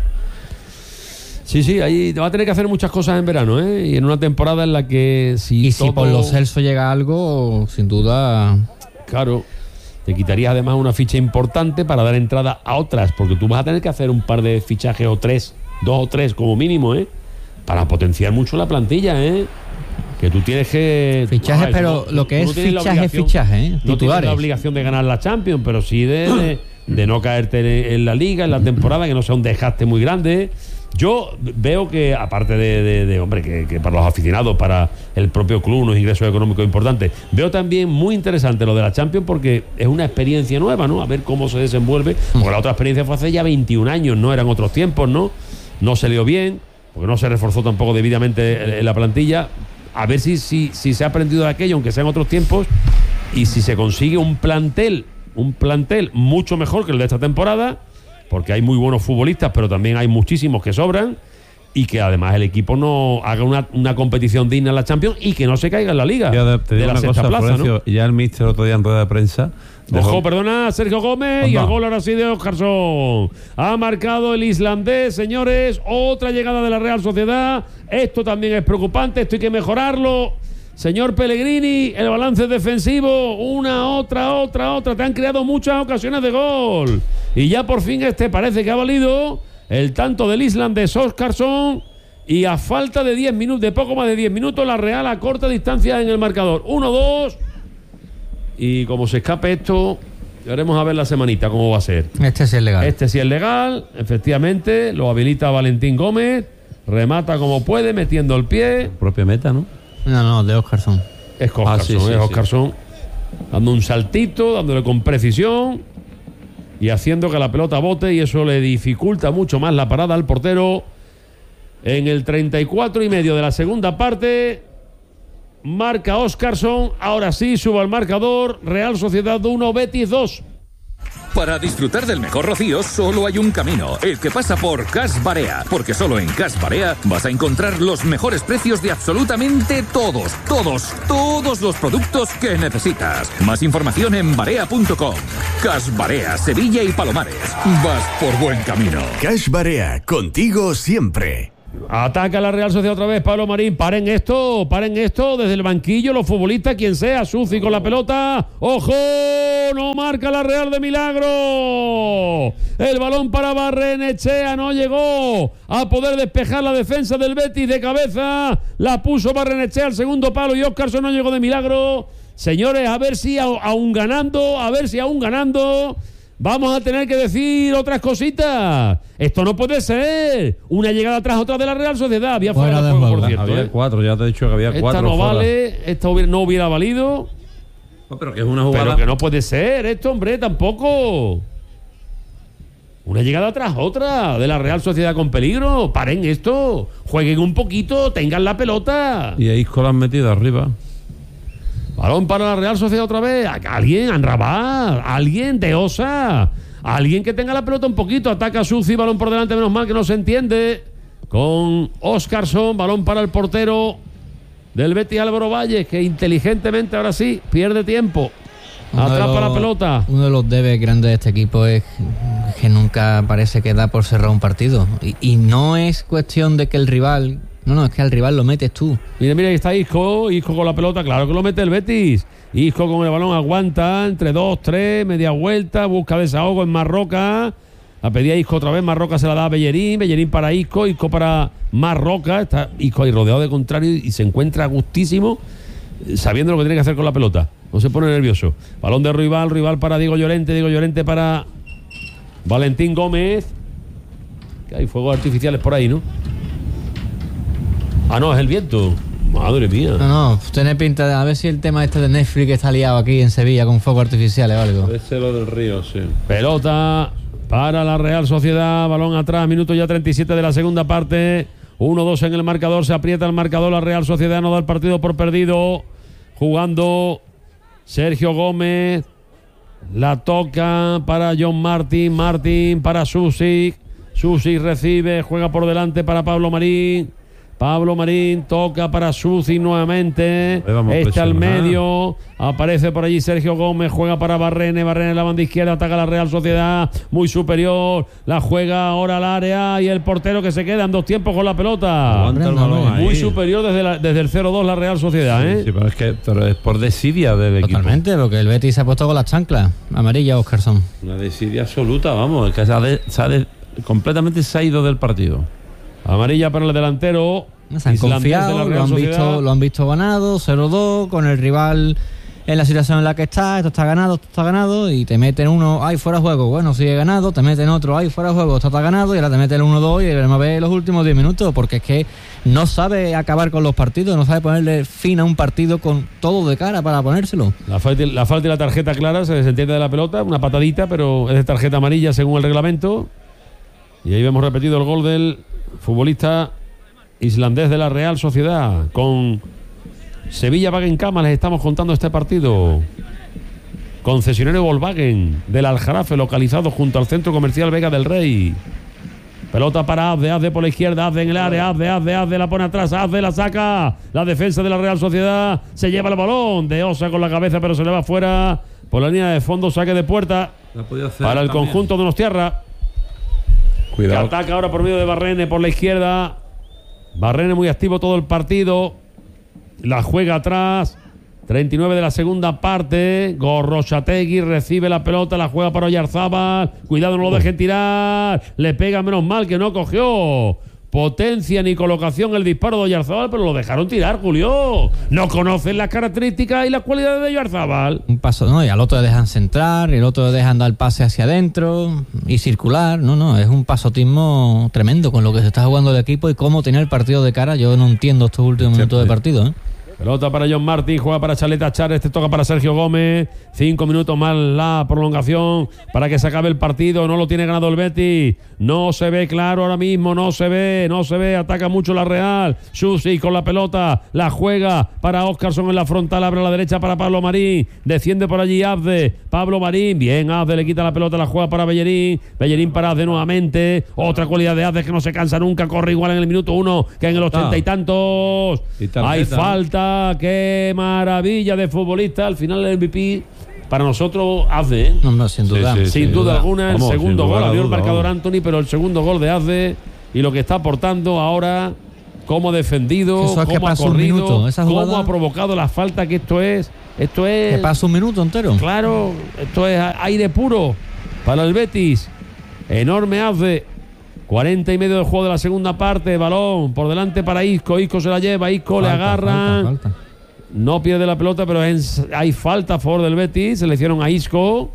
Sí, sí, ahí va a tener que hacer muchas cosas en verano, ¿eh? Y en una temporada en la que si y todo... si por los Celsos llega algo, sin duda... Claro, te quitarías además una ficha importante para dar entrada a otras, porque tú vas a tener que hacer un par de fichajes o tres, dos o tres como mínimo, ¿eh? Para potenciar mucho la plantilla, ¿eh? Que tú tienes que... Fichaje, pero no, lo que no es fichaje es fichaje, ¿eh? No tienes la obligación de ganar la Champions, pero sí de, de, de no caerte en, en la Liga, en la temporada, que no sea un desgaste muy grande. Yo veo que, aparte de, de, de hombre, que, que para los aficionados, para el propio club, unos ingresos económicos importantes, veo también muy interesante lo de la Champions porque es una experiencia nueva, ¿no? A ver cómo se desenvuelve. Porque la otra experiencia fue hace ya veintiún años, ¿no? Eran otros tiempos, ¿no? No se dio bien, porque no se reforzó tampoco debidamente en la plantilla. A ver si, si, si se ha aprendido de aquello, aunque sean otros tiempos, y si se consigue un plantel, un plantel mucho mejor que el de esta temporada, porque hay muy buenos futbolistas, pero también hay muchísimos que sobran, y que además el equipo no haga una, una competición digna en la Champions y que no se caiga en la Liga. Ya te digo de la una sexta cosa, plaza, Florencio, ¿no? Ya el míster otro día en rueda de prensa... Ojo, dejó... perdona, Sergio Gómez. Anda. Y el gol ahora sí de Óscarsson. Ha marcado el islandés, señores. Otra llegada de la Real Sociedad. Esto también es preocupante. Esto hay que mejorarlo. Señor Pellegrini, el balance defensivo. Una, otra, otra, otra. Te han creado muchas ocasiones de gol. Y ya por fin este parece que ha valido el tanto del islandés Óscarsson. Y a falta de diez minutos, de poco más de diez minutos, la Real a corta distancia en el marcador. uno dos. Y como se escape esto, veremos a ver la semanita cómo va a ser. Este sí es legal. Este sí es legal, efectivamente. Lo habilita Valentín Gómez. Remata como puede, metiendo el pie. Propia meta, ¿no? No, no, de Óscarsson. Es Óscarsson, ah, sí, sí, es sí. Óscarsson. Dando un saltito, dándole con precisión y haciendo que la pelota bote, y eso le dificulta mucho más la parada al portero. En el treinta y cuatro y medio de la segunda parte, marca Óscarsson. Ahora sí, sube al marcador. Real Sociedad uno, Betis dos. Para disfrutar del mejor rocío solo hay un camino, el que pasa por Cas Barea, porque solo en Cas Barea vas a encontrar los mejores precios de absolutamente todos, todos, todos los productos que necesitas. Más información en barea punto com. Cas Barea, Sevilla y Palomares. Vas por buen camino. Cash Barea, contigo siempre. Ataca la Real Sociedad otra vez, Pablo Marín. Paren esto, paren esto. Desde el banquillo, los futbolistas, quien sea, Suci con la pelota. ¡Ojo! No marca la Real de milagro. El balón para Barrenechea, no llegó a poder despejar la defensa del Betis de cabeza. La puso Barrenechea al segundo palo y Óscarson no llegó de milagro. Señores, a ver si aún ganando, a ver si aún ganando... vamos a tener que decir otras cositas. Esto no puede ser. Una llegada tras otra de la Real Sociedad. Había fuera de juego, por cierto. Había ¿eh? cuatro, ya te he dicho que había esta cuatro. No fuera. vale, esta hubiera, no hubiera valido. No, pero que es una jugada. Pero que no puede ser esto, hombre, tampoco. Una llegada tras otra de la Real Sociedad con peligro. Paren esto. Jueguen un poquito, tengan la pelota. Y ahí Isco la han metido arriba. Balón para la Real Sociedad otra vez. Alguien, Anrabat, alguien de Osa. Alguien que tenga la pelota un poquito. Ataca a Suci, balón por delante, menos mal que no se entiende. Con Óscarson, balón para el portero del Betis, Álvaro Valles, que inteligentemente ahora sí pierde tiempo. Atrapa la pelota. Uno de los debes grandes de este equipo es que nunca parece que da por cerrar un partido. Y, y no es cuestión de que el rival... No, no, es que al rival lo metes tú. Mira, mira, ahí está Isco. Isco con la pelota, claro que lo mete el Betis. Isco con el balón aguanta, entre dos, tres, media vuelta, busca desahogo en Marroca. La pedía Isco otra vez, Marroca se la da a Bellerín, Bellerín para Isco, Isco para Marroca. Está Isco ahí rodeado de contrario y se encuentra gustísimo, sabiendo lo que tiene que hacer con la pelota. No se pone nervioso. Balón de rival, rival para Diego Llorente, Diego Llorente para Valentín Gómez. Que hay fuegos artificiales por ahí, ¿no? Ah, no, es el viento. Madre mía. No, no, tiene pinta de... A ver si el tema este de Netflix está liado aquí en Sevilla con fuegos artificiales o algo. Ese es lo del río, sí. Pelota para la Real Sociedad. Balón atrás, minuto ya treinta y siete de la segunda parte. uno dos en el marcador. Se aprieta el marcador. La Real Sociedad no da el partido por perdido. Jugando Sergio Gómez. La toca para John Martín. Martín para Susi. Susi recibe. Juega por delante para Pablo Marín. Pablo Marín toca para Suci nuevamente. Este al medio. Aparece por allí Sergio Gómez. Juega para Barrene. Barrene en la banda izquierda. Ataca la Real Sociedad. Muy superior. La juega ahora al área. Y el portero que se queda en dos tiempos con la pelota. Aguanta el balón ahí. Muy superior desde, la, desde el cero dos la Real Sociedad. Sí, ¿eh? sí, pero es que pero es por desidia del equipo. Totalmente, porque el Betis se ha puesto con las chanclas. Amarilla, Óscarson. Una desidia absoluta, vamos. Es que se ha de, se ha de, completamente se ha ido del partido. Amarilla para el delantero. Se han confiado, lo han, visto, lo han visto ganado, cero dos, con el rival en la situación en la que está. Esto está ganado, esto está ganado, y te meten uno, ay, fuera de juego, bueno, sigue ganado, te meten otro, ay, fuera de juego, esto está ganado, y ahora te meten el uno dos y veremos a ver los últimos diez minutos, porque es que no sabe acabar con los partidos, no sabe ponerle fin a un partido con todo de cara para ponérselo. La falta, la falta y la tarjeta clara, se desentiende de la pelota, una patadita, pero es de tarjeta amarilla según el reglamento. Y ahí vemos repetido el gol del futbolista islandés de la Real Sociedad. Con Sevilla Wagenkama les estamos contando este partido. Concesionario Volkswagen del Aljarafe, localizado junto al Centro Comercial Vega del Rey. Pelota para Azde, Azde por la izquierda, Azde en el área, Azde, Azde, Azde la pone atrás, Azde la saca. La defensa de la Real Sociedad se lleva el balón. De Osa con la cabeza, pero se le va fuera. Por la línea de fondo, saque de puerta para el también. Conjunto de Donostiarra. Cuidado. Que ataca ahora por medio de Barrene por la izquierda. Barrene muy activo todo el partido. La juega atrás. treinta y nueve de la segunda parte. Gorrochategui recibe la pelota, la juega para Oyarzábal. Cuidado, no lo dejen tirar. Le pega, menos mal que no cogió potencia ni colocación el disparo de Oyarzábal, pero lo dejaron tirar, Julio. No conocen las características y las cualidades de Oyarzábal. Un paso, no, y al otro le dejan centrar, y el otro le dejan dar el pase hacia adentro y circular. No, no, es un pasotismo tremendo con lo que se está jugando el equipo y cómo tener el partido de cara. Yo no entiendo estos últimos minutos de partido, ¿eh? Pelota para John Martin, juega para Chaleta Char, este toca para Sergio Gómez. Cinco minutos más la prolongación para que se acabe el partido. No lo tiene ganado el Betis. No se ve claro ahora mismo, no se ve, no se ve. Ataca mucho la Real. Susi con la pelota, la juega para Óscarson en la frontal, abre a la derecha para Pablo Marín. Desciende por allí Abde. Pablo Marín, bien, Abde le quita la pelota, la juega para Bellerín. Bellerín para Abde nuevamente. Otra cualidad de Abde que no se cansa nunca, corre igual en el minuto uno que en el ochenta y tantos. Y Hay falta. Qué maravilla de futbolista. Al final el M V P para nosotros Azde, ¿eh? No, no, sin duda. Sí, sí, sin, sin duda, duda alguna. Vamos, el segundo gol, abrió el marcador vamos. Anthony, pero el segundo gol de Azde y lo que está aportando ahora, cómo ha defendido, Eso es que cómo ha pasa un corrido, minuto, esa jugada- cómo ha provocado la falta, que esto es, esto es. Que pasa un minuto entero. Claro, esto es aire puro para el Betis. Enorme Azde. cuarenta y medio del juego de la segunda parte. Balón por delante para Isco. Isco se la lleva. Isco le Falta, agarran. falta, falta. No pierde la pelota, pero es- hay falta a favor del Betis. Se le hicieron a Isco.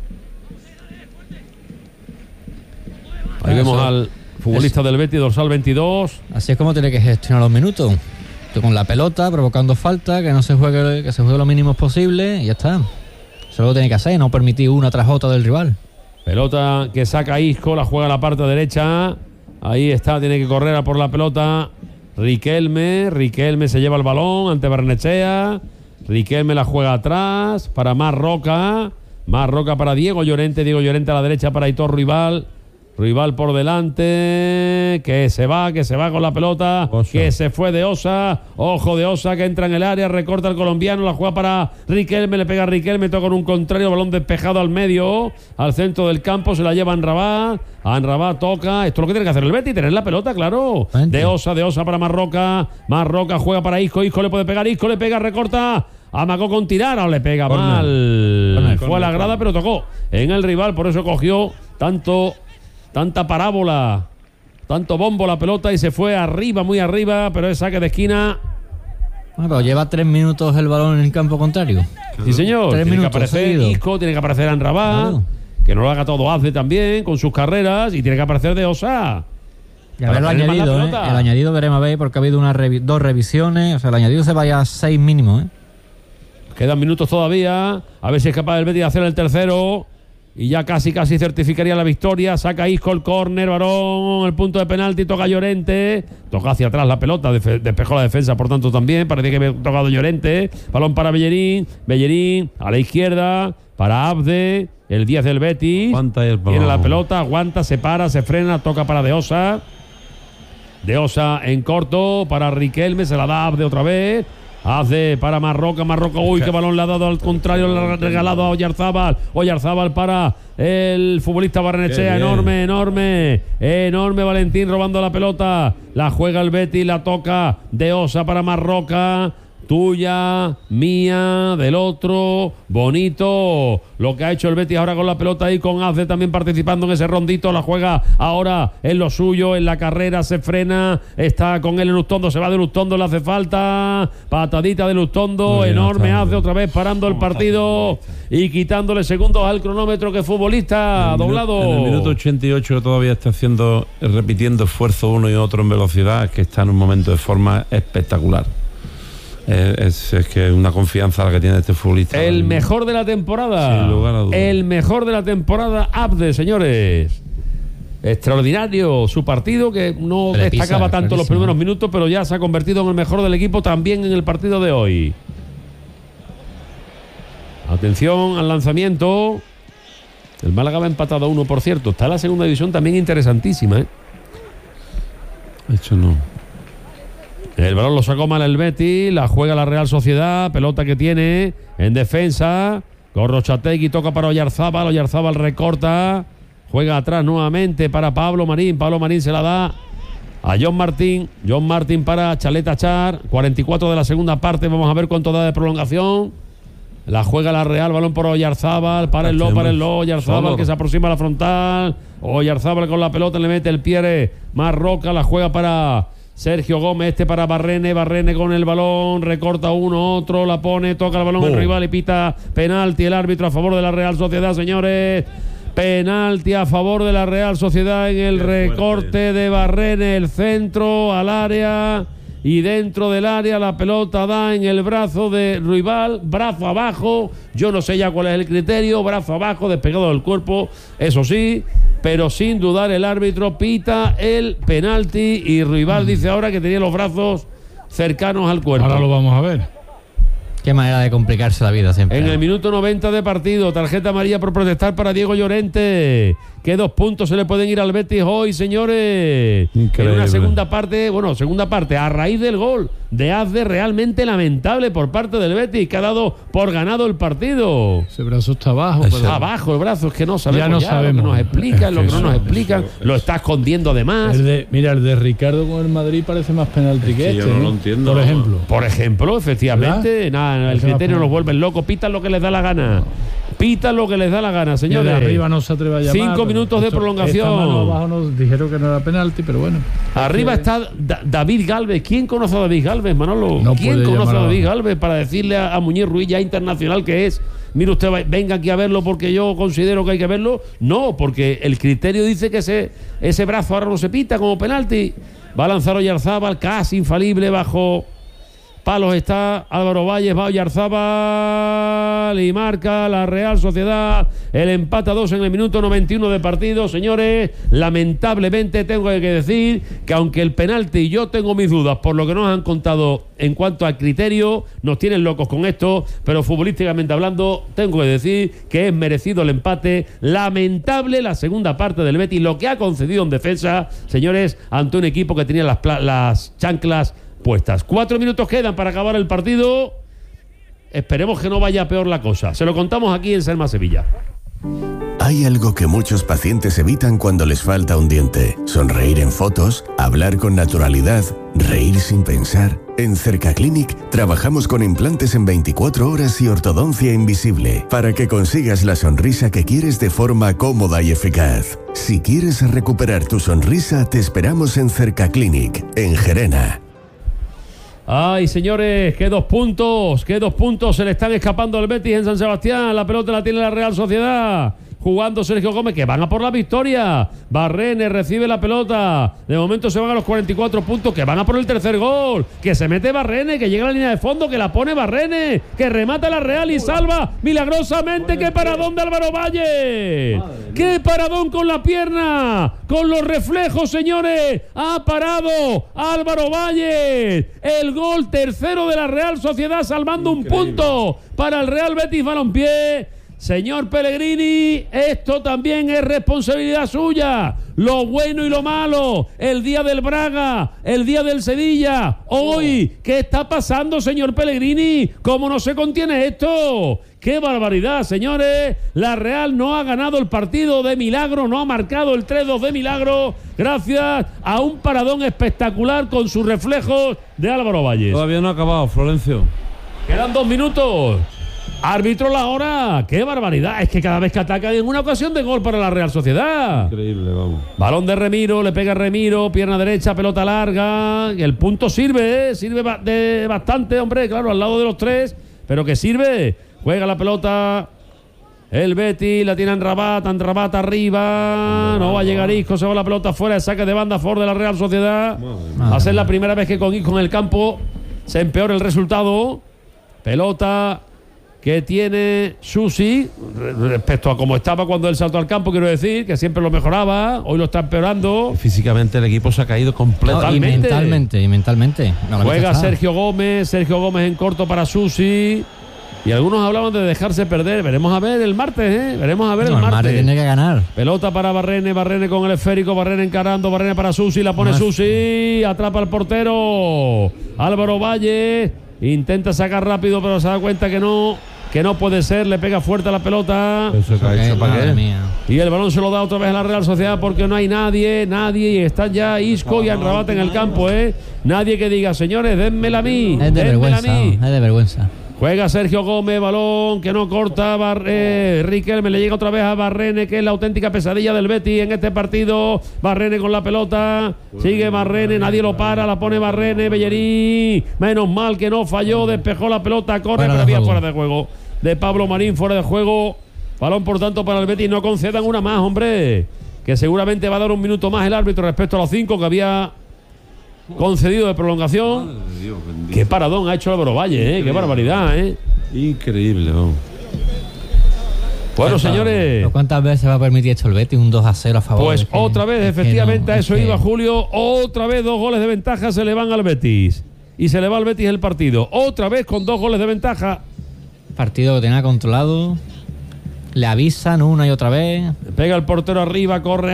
Ahí Eso. vemos al futbolista del Betis, dorsal veintidós. Así es como tiene que gestionar los minutos. Tú con la pelota, provocando falta, que no se juegue, que se juegue lo mínimo posible y ya está. Eso lo tiene que hacer, no permitir una tras otra del rival. Pelota que saca Isco, la juega a la parte derecha. Ahí está, tiene que correr a por la pelota Riquelme. Riquelme se lleva el balón ante Barnechea. Riquelme la juega atrás para Marroca. Marroca para Diego Llorente. Diego Llorente a la derecha para Aitor Ruibal. Ruibal por delante. Que se va, que se va con la pelota. Osa. Que se fue de Osa. Ojo de Osa que entra en el área. Recorta el colombiano. La juega para Riquelme. Le pega a Riquelme. Toca con un contrario. Balón despejado al medio. Al centro del campo. Se la lleva a Anrabat. Anrabat toca. Esto es lo que tiene que hacer el Betis. Tener la pelota, claro. De Osa, de Osa para Marroca. Marroca juega para Isco. Isco le puede pegar. Isco le pega, recorta. Amagó con tirar. O le pega Corner. mal. Corner, Fue a corner, la grada, corner. pero tocó en el rival. Por eso cogió tanto. Tanta parábola, tanto bombo la pelota y se fue arriba, muy arriba, pero es saque de esquina. Bueno, pero lleva tres minutos el balón en el campo contrario. Sí, señor. Tres Tiene que minutos aparecer seguidos. Isco, tiene que aparecer Anrabat, Claro. que no lo haga todo Azde también con sus carreras, y tiene que aparecer de Osa. Y a ver el Para tener más la añadido, ¿eh? pelota. El añadido veremos a ver, porque ha habido una revi- dos revisiones. O sea, el añadido se vaya a seis mínimo, ¿eh? Quedan minutos todavía, a ver si es capaz el Betis de hacer el tercero. Y ya casi, casi certificaría la victoria. Saca Isco el córner, varón, el punto de penalti, toca Llorente. Toca hacia atrás la pelota, defe- despejó la defensa, por tanto también. Parece que había tocado Llorente. Balón para Bellerín. Bellerín a la izquierda, para Abde, el diez del Betis. Aguanta el balón. Tiene la pelota, aguanta, se para, se frena, toca para De Osa. De Osa en corto, para Riquelme, se la da Abde otra vez. Hace para Marroca, Marroca, uy, qué balón le ha dado al contrario, le ha regalado a Oyarzábal. Oyarzábal para el futbolista Barrenechea, enorme, enorme, enorme Valentín robando la pelota. La juega el Betis, la toca De Osa para Marroca. Tuya, mía, del otro, bonito lo que ha hecho el Betis ahora con la pelota ahí, con Azde también participando en ese rondito, la juega ahora en lo suyo, en la carrera, se frena, está con él en Lustondo, se va de Lustondo, le hace falta, patadita de Lustondo, Muy bien, enorme está, Azde otra vez parando el partido y quitándole segundos al cronómetro, que futbolista En el minu- doblado. En el minuto ochenta y ocho, que todavía está haciendo, repitiendo esfuerzo uno y otro en velocidad, es que está en un momento de forma espectacular. Es, es que una confianza la que tiene este futbolista. El mejor de la temporada. Sin lugar a dudas. El mejor de la temporada, Abde, señores. Extraordinario su partido, que no Le pisa, destacaba tanto los clarísimo. primeros minutos, pero ya se ha convertido en el mejor del equipo también en el partido de hoy. Atención al lanzamiento. El Málaga va empatado a uno, por cierto. Está en la segunda división también interesantísima, ¿eh? Hecho no. El balón lo sacó mal el Betis, la juega la Real Sociedad, pelota que tiene en defensa. Gorrochategui toca para Oyarzábal, Oyarzábal recorta, juega atrás nuevamente para Pablo Marín. Pablo Marín se la da a John Martín. John Martín para Chaleta Char. cuarenta y cuatro de la segunda parte, vamos a ver cuánto da de prolongación. La juega la Real, balón por Oyarzábal, para el Lo, para el Lo, Oyarzábal Solo. que se aproxima a la frontal. Oyarzábal con la pelota, le mete el pie Marroca, la juega para Sergio Gómez, este para Barrene, Barrene con el balón, recorta uno, otro, la pone, toca el balón el Oh. rival y pita penalti el árbitro a favor de la Real Sociedad, señores. Penalti a favor de la Real Sociedad en el Qué recorte fuerte. de Barrene, el centro al área. y dentro del área la pelota da en el brazo de Ruibal, brazo abajo, yo no sé ya cuál es el criterio, brazo abajo, despegado del cuerpo, eso sí, pero sin dudar el árbitro pita el penalti y Ruibal dice ahora que tenía los brazos cercanos al cuerpo. Ahora lo vamos a ver. Qué manera de complicarse la vida siempre. En el minuto noventa de partido, tarjeta amarilla por protestar para Diego Llorente. ¿Qué dos puntos se le pueden ir al Betis hoy, señores? Increíble. En una segunda parte, bueno, segunda parte, a raíz del gol de Azde, realmente lamentable por parte del Betis, que ha dado por ganado el partido. Ese brazo está abajo. Está pero... abajo el brazo, es que no sabemos ya, no ya sabemos. lo que nos explican, Es lo que que no eso, nos explican, eso, lo está escondiendo además. El de, mira, el de Ricardo con el Madrid parece más penalti que, que yo este, no ¿eh? lo entiendo. Por ejemplo. Por ejemplo, efectivamente, nada, el Parece más criterio penalti. nos vuelven locos, pitan lo que les da la gana. Pitan lo que les da la gana, Y el señores. de arriba no se atreve a llamar. Cinco pero minutos de esto- prolongación. esta mano abajo nos dijeron que no era penalti, pero bueno. Arriba está Da- David Galvez. ¿Quién conoce a David Galvez, Manolo? No ¿Quién puede conoce a llamar a- David Galvez para decirle a, a Muñiz Ruiz, ya internacional que es? Mire usted, va- venga aquí a verlo porque yo considero que hay que verlo. No, porque el criterio dice que ese, ese brazo ahora no se pita como penalti. Va a lanzar Oyarzábal, casi infalible bajo palos está Álvaro Valles, va Oyarzábal y marca la Real Sociedad el empate a dos en el minuto noventa y uno de partido. Señores, lamentablemente tengo que decir que aunque el penalti yo tengo mis dudas por lo que nos han contado en cuanto al criterio, nos tienen locos con esto, pero futbolísticamente hablando tengo que decir que es merecido el empate. Lamentable la segunda parte del Betis, lo que ha concedido en defensa, señores, ante un equipo que tenía las, pla- las chanclas puestas. Cuatro minutos quedan para acabar el partido. Esperemos que no vaya peor la cosa. Se lo contamos aquí en Selma Sevilla. Hay algo que muchos pacientes evitan cuando les falta un diente. Sonreír en fotos, hablar con naturalidad, reír sin pensar. En Cercaclinic trabajamos con implantes en veinticuatro horas y ortodoncia invisible para que consigas la sonrisa que quieres de forma cómoda y eficaz. Si quieres recuperar tu sonrisa, te esperamos en Cercaclinic, en Gerena. Ay, señores, qué dos puntos, qué dos puntos se le están escapando al Betis en San Sebastián. La pelota la tiene la Real Sociedad. Jugando Sergio Gómez, que van a por la victoria. Barrene recibe la pelota. De momento se van a los cuarenta y cuatro puntos, que van a por el tercer gol. Que se mete Barrene, que llega a la línea de fondo, que la pone Barrene, que remata la Real y salva milagrosamente. ¡Qué paradón de Álvaro Valle! ¡Qué paradón con la pierna! Con los reflejos, señores. Ha parado Álvaro Valle. El gol tercero de la Real Sociedad, salvando un punto para el Real Betis Balompié. Señor Pellegrini, esto también es responsabilidad suya. Lo bueno y lo malo, el día del Braga, el día del Sevilla. Hoy, ¿qué está pasando, señor Pellegrini? ¿Cómo no se contiene esto? ¡Qué barbaridad, señores! La Real no ha ganado el partido de milagro, no ha marcado el tres dos de milagro, gracias a un paradón espectacular con sus reflejos de Álvaro Valles. Todavía no ha acabado, Florencio. Quedan dos minutos. Árbitro la hora. ¡Qué barbaridad! Es que cada vez que ataca en una ocasión de gol para la Real Sociedad. Increíble, vamos. Balón de Remiro, le pega Remiro, pierna derecha, pelota larga. El punto sirve, ¿eh? Sirve ba- de bastante, hombre, claro, al lado de los tres, pero que sirve. Juega la pelota el Betis, la tiene Anrabat, Anrabat arriba. No va a llegar Isco, se va la pelota fuera, el saque de banda a favor de la Real Sociedad. Va a ser la primera vez que con Isco en el campo se empeora el resultado. Pelota que tiene Susi respecto a cómo estaba cuando él saltó al campo, quiero decir, que siempre lo mejoraba, hoy lo está empeorando. Físicamente el equipo se ha caído completamente. No, y mentalmente, y mentalmente. No, la Juega vista está. Sergio Gómez, Sergio Gómez en corto para Susi. Y algunos hablaban de dejarse perder. Veremos a ver el martes, ¿eh? Veremos a ver No, el el martes. Marte tiene que ganar. Pelota para Barrene, Barrene con el esférico, Barrene encarando, Barrene para Susi, la pone Más. Susi, atrapa al portero Álvaro Valle, intenta sacar rápido pero se da cuenta que no, que no puede ser, le pega fuerte a la pelota. ¿Eso que ha hecho para Madre qué? mía. Y el balón se lo da otra vez a la Real Sociedad porque no hay nadie, nadie, y están ya Isco y Anrabat en el campo, ¿eh? Nadie que diga, señores, denmela a mí, Es de denmela a vergüenza, mí. es de vergüenza. Juega Sergio Gómez, balón que no corta, Bar eh, Riquelme le llega otra vez a Barrene, que es la auténtica pesadilla del Betis en este partido. Barrene con la pelota, sigue Barrene, nadie lo para, la pone Barrene, Bellerín, menos mal que no falló, despejó la pelota, corre, Fuera pero de había juego. fuera de juego. De Pablo Marín, fuera de juego. Balón, por tanto, para el Betis, no concedan una más, hombre, que seguramente va a dar un minuto más el árbitro respecto a los cinco que había concedido de prolongación. Dios, Qué paradón ha hecho Álvaro Valle, ¿eh? Qué barbaridad, ¿eh? Increíble, ¿no? Bueno, señores. ¿Cuántas veces va a permitir esto el Betis? Un dos a cero a favor. Pues Es que- otra vez, es que efectivamente, no, a es eso que- iba Julio. Otra vez dos goles de ventaja se le van al Betis. Y se le va al Betis el partido. Otra vez con dos goles de ventaja. Partido que tenía controlado. Le avisan una y otra vez. Pega el portero arriba, corre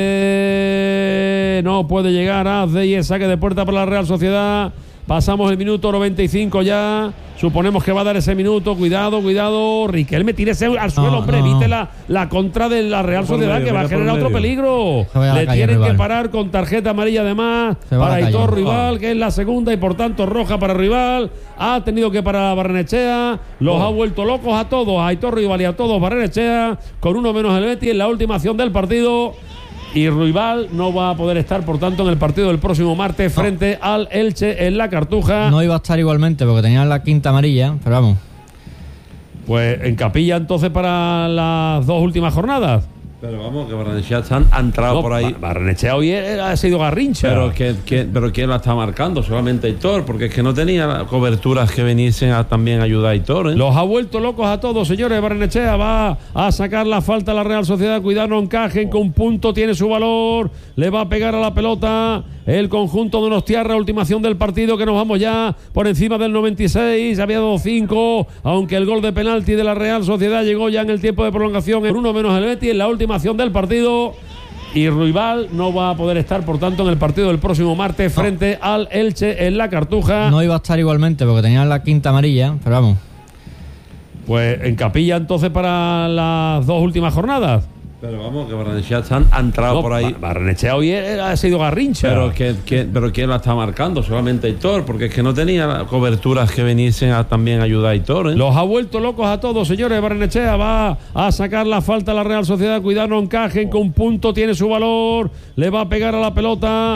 Azde. No puede llegar Azde y es saque de puerta para la Real Sociedad. Pasamos el minuto noventa y cinco ya. Suponemos que va a dar ese minuto. Cuidado, cuidado. Riquelme, tírese al suelo, No, hombre. no. Evite la, la contra de la Real Va por Sociedad medio, que va a va por generar otro medio. peligro. Se va a la Le calle, tienen que rival. parar con tarjeta amarilla además Se va a para la calle. Aitor Rival, que es la segunda y por tanto roja para Rival. Ha tenido que parar a Barrenechea. Los ha vuelto locos a todos. A Aitor Rival y a todos Barrenechea. Con uno menos el Betis en la última acción del partido. Y Rival no va a poder estar, por tanto, en el partido del próximo martes frente al Elche en la Cartuja. No iba a estar igualmente porque tenían la quinta amarilla, pero vamos. Pues en capilla entonces para las dos últimas jornadas. Pero vamos, que Barrenechea han, ha entrado No, por ahí. Ba- Barrenechea hoy ha sido garrincha. Pero, que, que- pero ¿quién la está marcando? Solamente Aitor, porque es que no tenía coberturas que viniesen a también ayudar a Aitor, ¿eh? Los ha vuelto locos a todos, señores. Barrenechea va a sacar la falta a la Real Sociedad. Cuidado, no encajen, que un punto tiene su valor. Le va a pegar a la pelota el conjunto de Donostiarra. Ultimación del partido, que nos vamos ya por encima del noventa y seis. Había dado cinco, aunque el gol de penalti de la Real Sociedad llegó ya en el tiempo de prolongación. En uno menos el Betis en la última acción del partido. Y Rival no va a poder estar, por tanto, en el partido del próximo martes frente al Elche en la Cartuja. No iba a estar igualmente porque tenían la quinta amarilla, pero vamos. Pues en capilla entonces para las dos últimas jornadas. Pero vamos, que Barrenechea han, ha entrado No, por ahí. Ba- Barrenechea hoy ha sido garrincha. Pero, que, que- pero ¿quién la está marcando? Solamente Aitor, porque es que no tenía coberturas que viniesen a también ayudar a Aitor, ¿eh? Los ha vuelto locos a todos, señores. Barrenechea va a sacar la falta a la Real Sociedad. Cuidado, no encajen, que un punto tiene su valor. Le va a pegar a la pelota